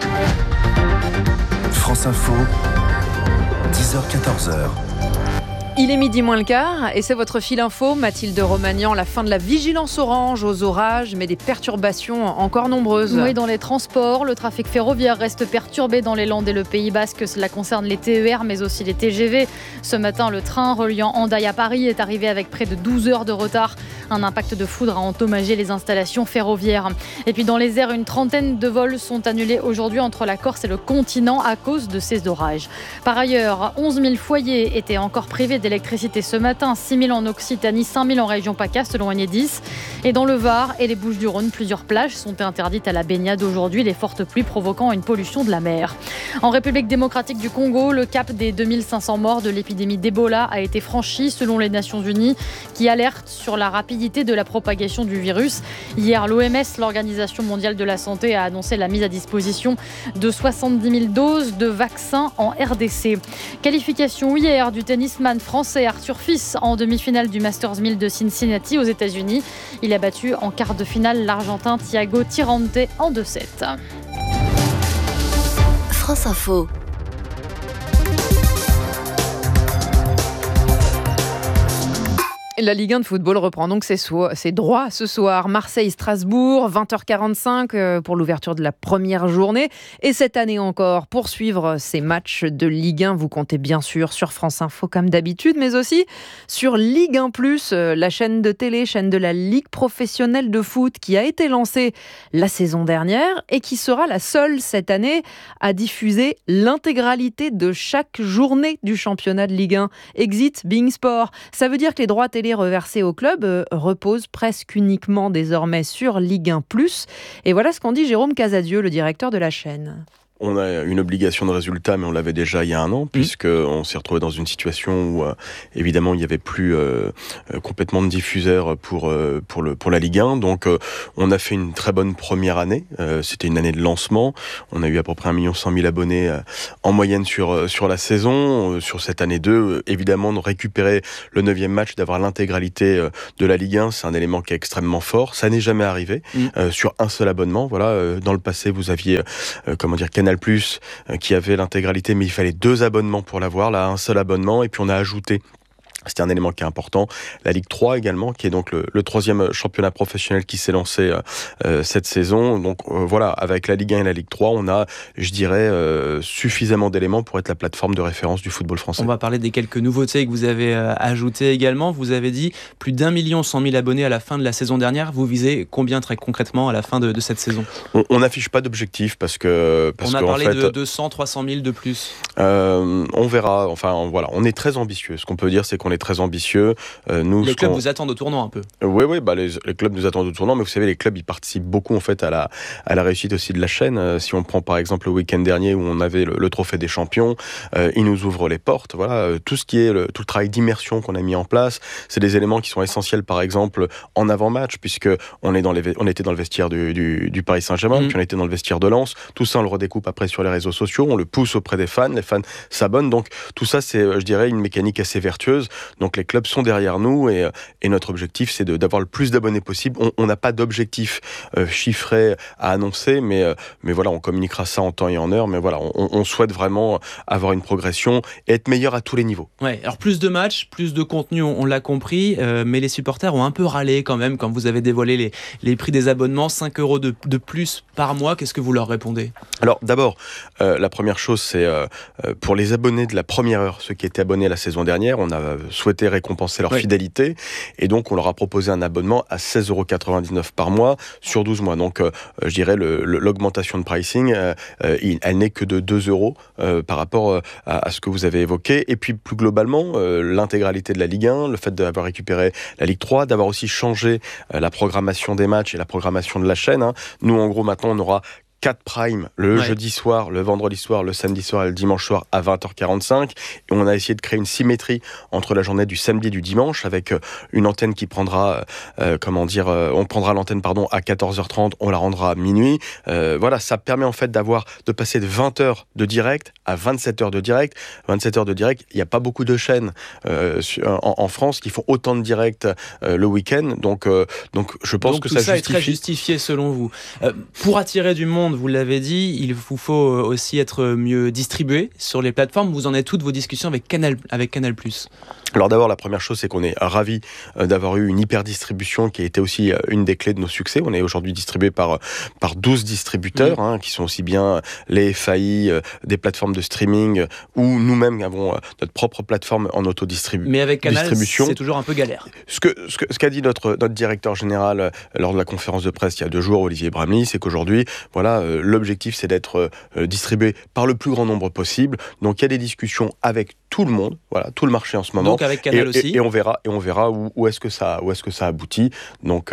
France Info, 10h-14h. Il est midi moins le quart et c'est votre fil info, Mathilde Romagnan, la fin de la vigilance orange aux orages, mais des perturbations encore nombreuses. Oui, dans les transports, le trafic ferroviaire reste perturbé dans les Landes et le Pays Basque. Cela concerne les TER, mais aussi les TGV. Ce matin, le train reliant Hendaye à Paris est arrivé avec près de 12 heures de retard. Un impact de foudre a endommagé les installations ferroviaires. Et puis dans les airs, une trentaine de vols sont annulés aujourd'hui entre la Corse et le continent à cause de ces orages. Par ailleurs, 11 000 foyers étaient encore privés d'électricité ce matin, 6 000 en Occitanie, 5 000 en région PACA selon Enedis. Et dans le Var et les Bouches-du-Rhône, plusieurs plages sont interdites à la baignade aujourd'hui, les fortes pluies provoquant une pollution de la mer. En République démocratique du Congo, le cap des 2500 morts de l'épidémie d'Ebola a été franchi selon les Nations Unies qui alertent sur la rapidité de la propagation du virus. Hier, l'OMS, l'Organisation mondiale de la santé, a annoncé la mise à disposition de 70 000 doses de vaccins en RDC. Qualification hier du tennisman français Arthur Fils en demi-finale du Masters 1000 de Cincinnati aux États-Unis. Il a battu en quart de finale l'Argentin Thiago Tirante en 2-7. France Info. La Ligue 1 de football reprend donc ses droits ce soir. Marseille-Strasbourg, 20h45 pour l'ouverture de la première journée. Et cette année encore, pour suivre ces matchs de Ligue 1, vous comptez bien sûr sur France Info comme d'habitude, mais aussi sur Ligue 1+, la chaîne de télé, chaîne de la Ligue professionnelle de foot qui a été lancée la saison dernière et qui sera la seule cette année à diffuser l'intégralité de chaque journée du championnat de Ligue 1. Exit Bein Sport. Ça veut dire que les droits télé reversés au club reposent presque uniquement désormais sur Ligue 1+. Et voilà ce qu'en dit Jérôme Casadieu, le directeur de la chaîne. On a une obligation de résultat, mais on l'avait déjà il y a un an, puisqu'on s'est retrouvé dans une situation où, évidemment, il n'y avait plus complètement de diffuseurs pour la Ligue 1. Donc, on a fait une très bonne première année. C'était une année de lancement. On a eu à peu près 1 100 000 abonnés en moyenne sur la saison. Sur cette année 2, évidemment, de récupérer le 9e match, d'avoir l'intégralité de la Ligue 1, c'est un élément qui est extrêmement fort. Ça n'est jamais arrivé sur un seul abonnement. Voilà, dans le passé, vous aviez, Canal+, qui avait l'intégralité, mais il fallait 2 abonnements pour l'avoir. Là, un seul abonnement, et puis on a ajouté, c'était un élément qui est important, la Ligue 3 également, qui est donc le 3e championnat professionnel qui s'est lancé cette saison. Donc voilà, avec la Ligue 1 et la Ligue 3, on a, je dirais, suffisamment d'éléments pour être la plateforme de référence du football français. On va parler des quelques nouveautés que vous avez ajoutées également. Vous avez dit plus d'1 100 000 abonnés à la fin de la saison dernière. Vous visez combien très concrètement à la fin de cette saison ? On n'affiche pas d'objectif parce que on a parlé de 200, 300 000 de plus. On verra. Enfin voilà, on est très ambitieux. Ce qu'on peut dire, c'est qu'on est très ambitieux. Les clubs vous attendent au tournant un peu. Oui, les clubs nous attendent au tournant, mais vous savez, les clubs ils participent beaucoup en fait à la réussite aussi de la chaîne. Si on prend par exemple le week-end dernier où on avait le trophée des champions, ils nous ouvrent les portes. Voilà, tout ce qui est tout le travail d'immersion qu'on a mis en place, c'est des éléments qui sont essentiels par exemple en avant-match, puisque on était dans le vestiaire du Paris Saint-Germain, puis on était dans le vestiaire de Lens. Tout ça on le redécoupe après sur les réseaux sociaux, on le pousse auprès des fans, les fans s'abonnent. Donc tout ça c'est, je dirais, une mécanique assez vertueuse. Donc les clubs sont derrière nous et notre objectif c'est d'avoir le plus d'abonnés possible. On n'a pas d'objectif chiffré à annoncer, mais voilà, on communiquera ça en temps et en heure. Mais voilà, on souhaite vraiment avoir une progression et être meilleur à tous les niveaux. Ouais, alors plus de matchs, plus de contenu, on l'a compris, mais les supporters ont un peu râlé quand même quand vous avez dévoilé les prix des abonnements, 5 € de plus par mois. Qu'est-ce que vous leur répondez ? Alors d'abord, la première chose c'est pour les abonnés de la première heure, ceux qui étaient abonnés la saison dernière, on a souhaité récompenser leur fidélité et donc on leur a proposé un abonnement à 16,99 € par mois sur 12 mois. Donc je dirais l'augmentation de pricing, elle n'est que de 2 € par rapport à ce que vous avez évoqué. Et puis plus globalement, l'intégralité de la Ligue 1, le fait d'avoir récupéré la Ligue 3, d'avoir aussi changé la programmation des matchs et la programmation de la chaîne. Nous en gros maintenant on aura 4 primes le jeudi soir, le vendredi soir, le samedi soir et le dimanche soir à 20h45. Et on a essayé de créer une symétrie entre la journée du samedi et du dimanche avec une antenne qui prendra, on prendra l'antenne à 14h30, on la rendra à minuit. Voilà, ça permet en fait de passer de 20h de direct à 27h de direct. 27h de direct, il n'y a pas beaucoup de chaînes en France qui font autant de direct le week-end. Donc je pense que ça justifie. Ça est très justifié selon vous. Pour attirer du monde, vous l'avez dit, il vous faut aussi être mieux distribué sur les plateformes. Vous en êtes toutes vos discussions avec Canal+. Alors d'abord, la première chose, c'est qu'on est ravis d'avoir eu une hyper-distribution qui a été aussi une des clés de nos succès. On est aujourd'hui distribué par 12 distributeurs, qui sont aussi bien les FAI, des plateformes de streaming, ou nous-mêmes avons notre propre plateforme en autodistribution. Mais avec Canal, c'est toujours un peu galère. Ce qu'a dit notre directeur général lors de la conférence de presse il y a 2 jours, Olivier Bramley, c'est qu'aujourd'hui, l'objectif, c'est d'être distribué par le plus grand nombre possible. Donc il y a des discussions avec tout le monde, tout le marché en ce moment. Donc avec Canal aussi. Et on verra où est-ce que ça aboutit. Donc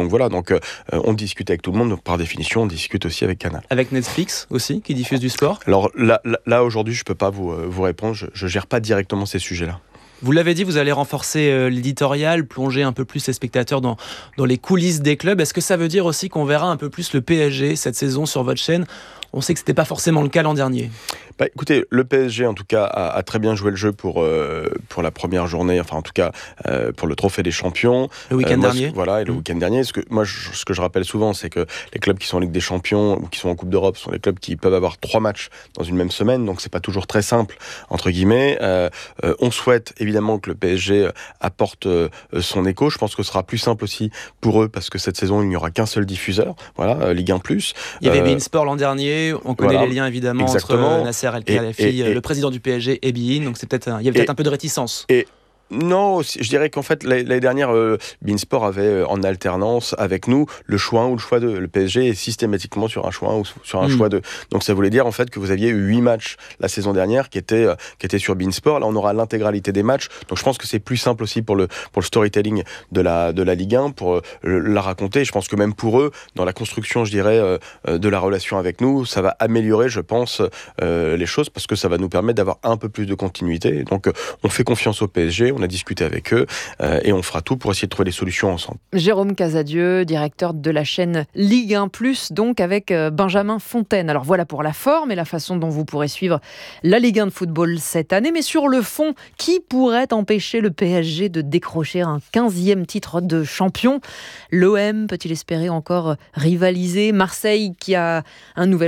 on discute avec tout le monde. Donc par définition, on discute aussi avec Canal. Avec Netflix aussi, qui diffuse du sport. Alors là aujourd'hui, je peux pas vous répondre. Je gère pas directement ces sujets-là. Vous l'avez dit, vous allez renforcer l'éditorial, plonger un peu plus les spectateurs dans les coulisses des clubs. Est-ce que ça veut dire aussi qu'on verra un peu plus le PSG cette saison sur votre chaîne ? On sait que c'était pas forcément le cas l'an dernier. Écoutez, le PSG en tout cas a très bien joué le jeu pour la première journée, enfin en tout cas pour le trophée des champions. Le week-end dernier. Et le week-end dernier. Ce que je rappelle souvent, c'est que les clubs qui sont en Ligue des Champions ou qui sont en Coupe d'Europe sont les clubs qui peuvent avoir 3 matchs dans une même semaine, donc c'est pas toujours très simple entre guillemets. On souhaite évidemment que le PSG apporte son écho. Je pense que ce sera plus simple aussi pour eux parce que cette saison il n'y aura qu'un seul diffuseur, Ligue 1+. Il y avait beIN Sport l'an dernier. On connaît les liens évidemment entre Nasser El-Khelaifi, le président du PSG, et beIN. Donc il y a peut-être un peu de réticence. Non, je dirais qu'en fait, l'année dernière, beIN Sport avait en alternance avec nous le choix 1 ou le choix 2. Le PSG est systématiquement sur un choix 1 ou sur un choix 2. Donc ça voulait dire en fait que vous aviez eu 8 matchs la saison dernière qui étaient sur beIN Sport. Là, on aura l'intégralité des matchs. Donc je pense que c'est plus simple aussi pour le storytelling de la Ligue 1, pour la raconter. Je pense que même pour eux, dans la construction, je dirais, de la relation avec nous, ça va améliorer, je pense, les choses parce que ça va nous permettre d'avoir un peu plus de continuité. Donc on fait confiance au PSG. On a discuté avec eux et on fera tout pour essayer de trouver des solutions ensemble. Jérôme Casadieu, directeur de la chaîne Ligue 1+, donc avec Benjamin Fontaine. Alors voilà pour la forme et la façon dont vous pourrez suivre la Ligue 1 de football cette année. Mais sur le fond, qui pourrait empêcher le PSG de décrocher un 15e titre de champion ? L'OM peut-il espérer encore rivaliser ? Marseille qui a un nouvel entraîneur ?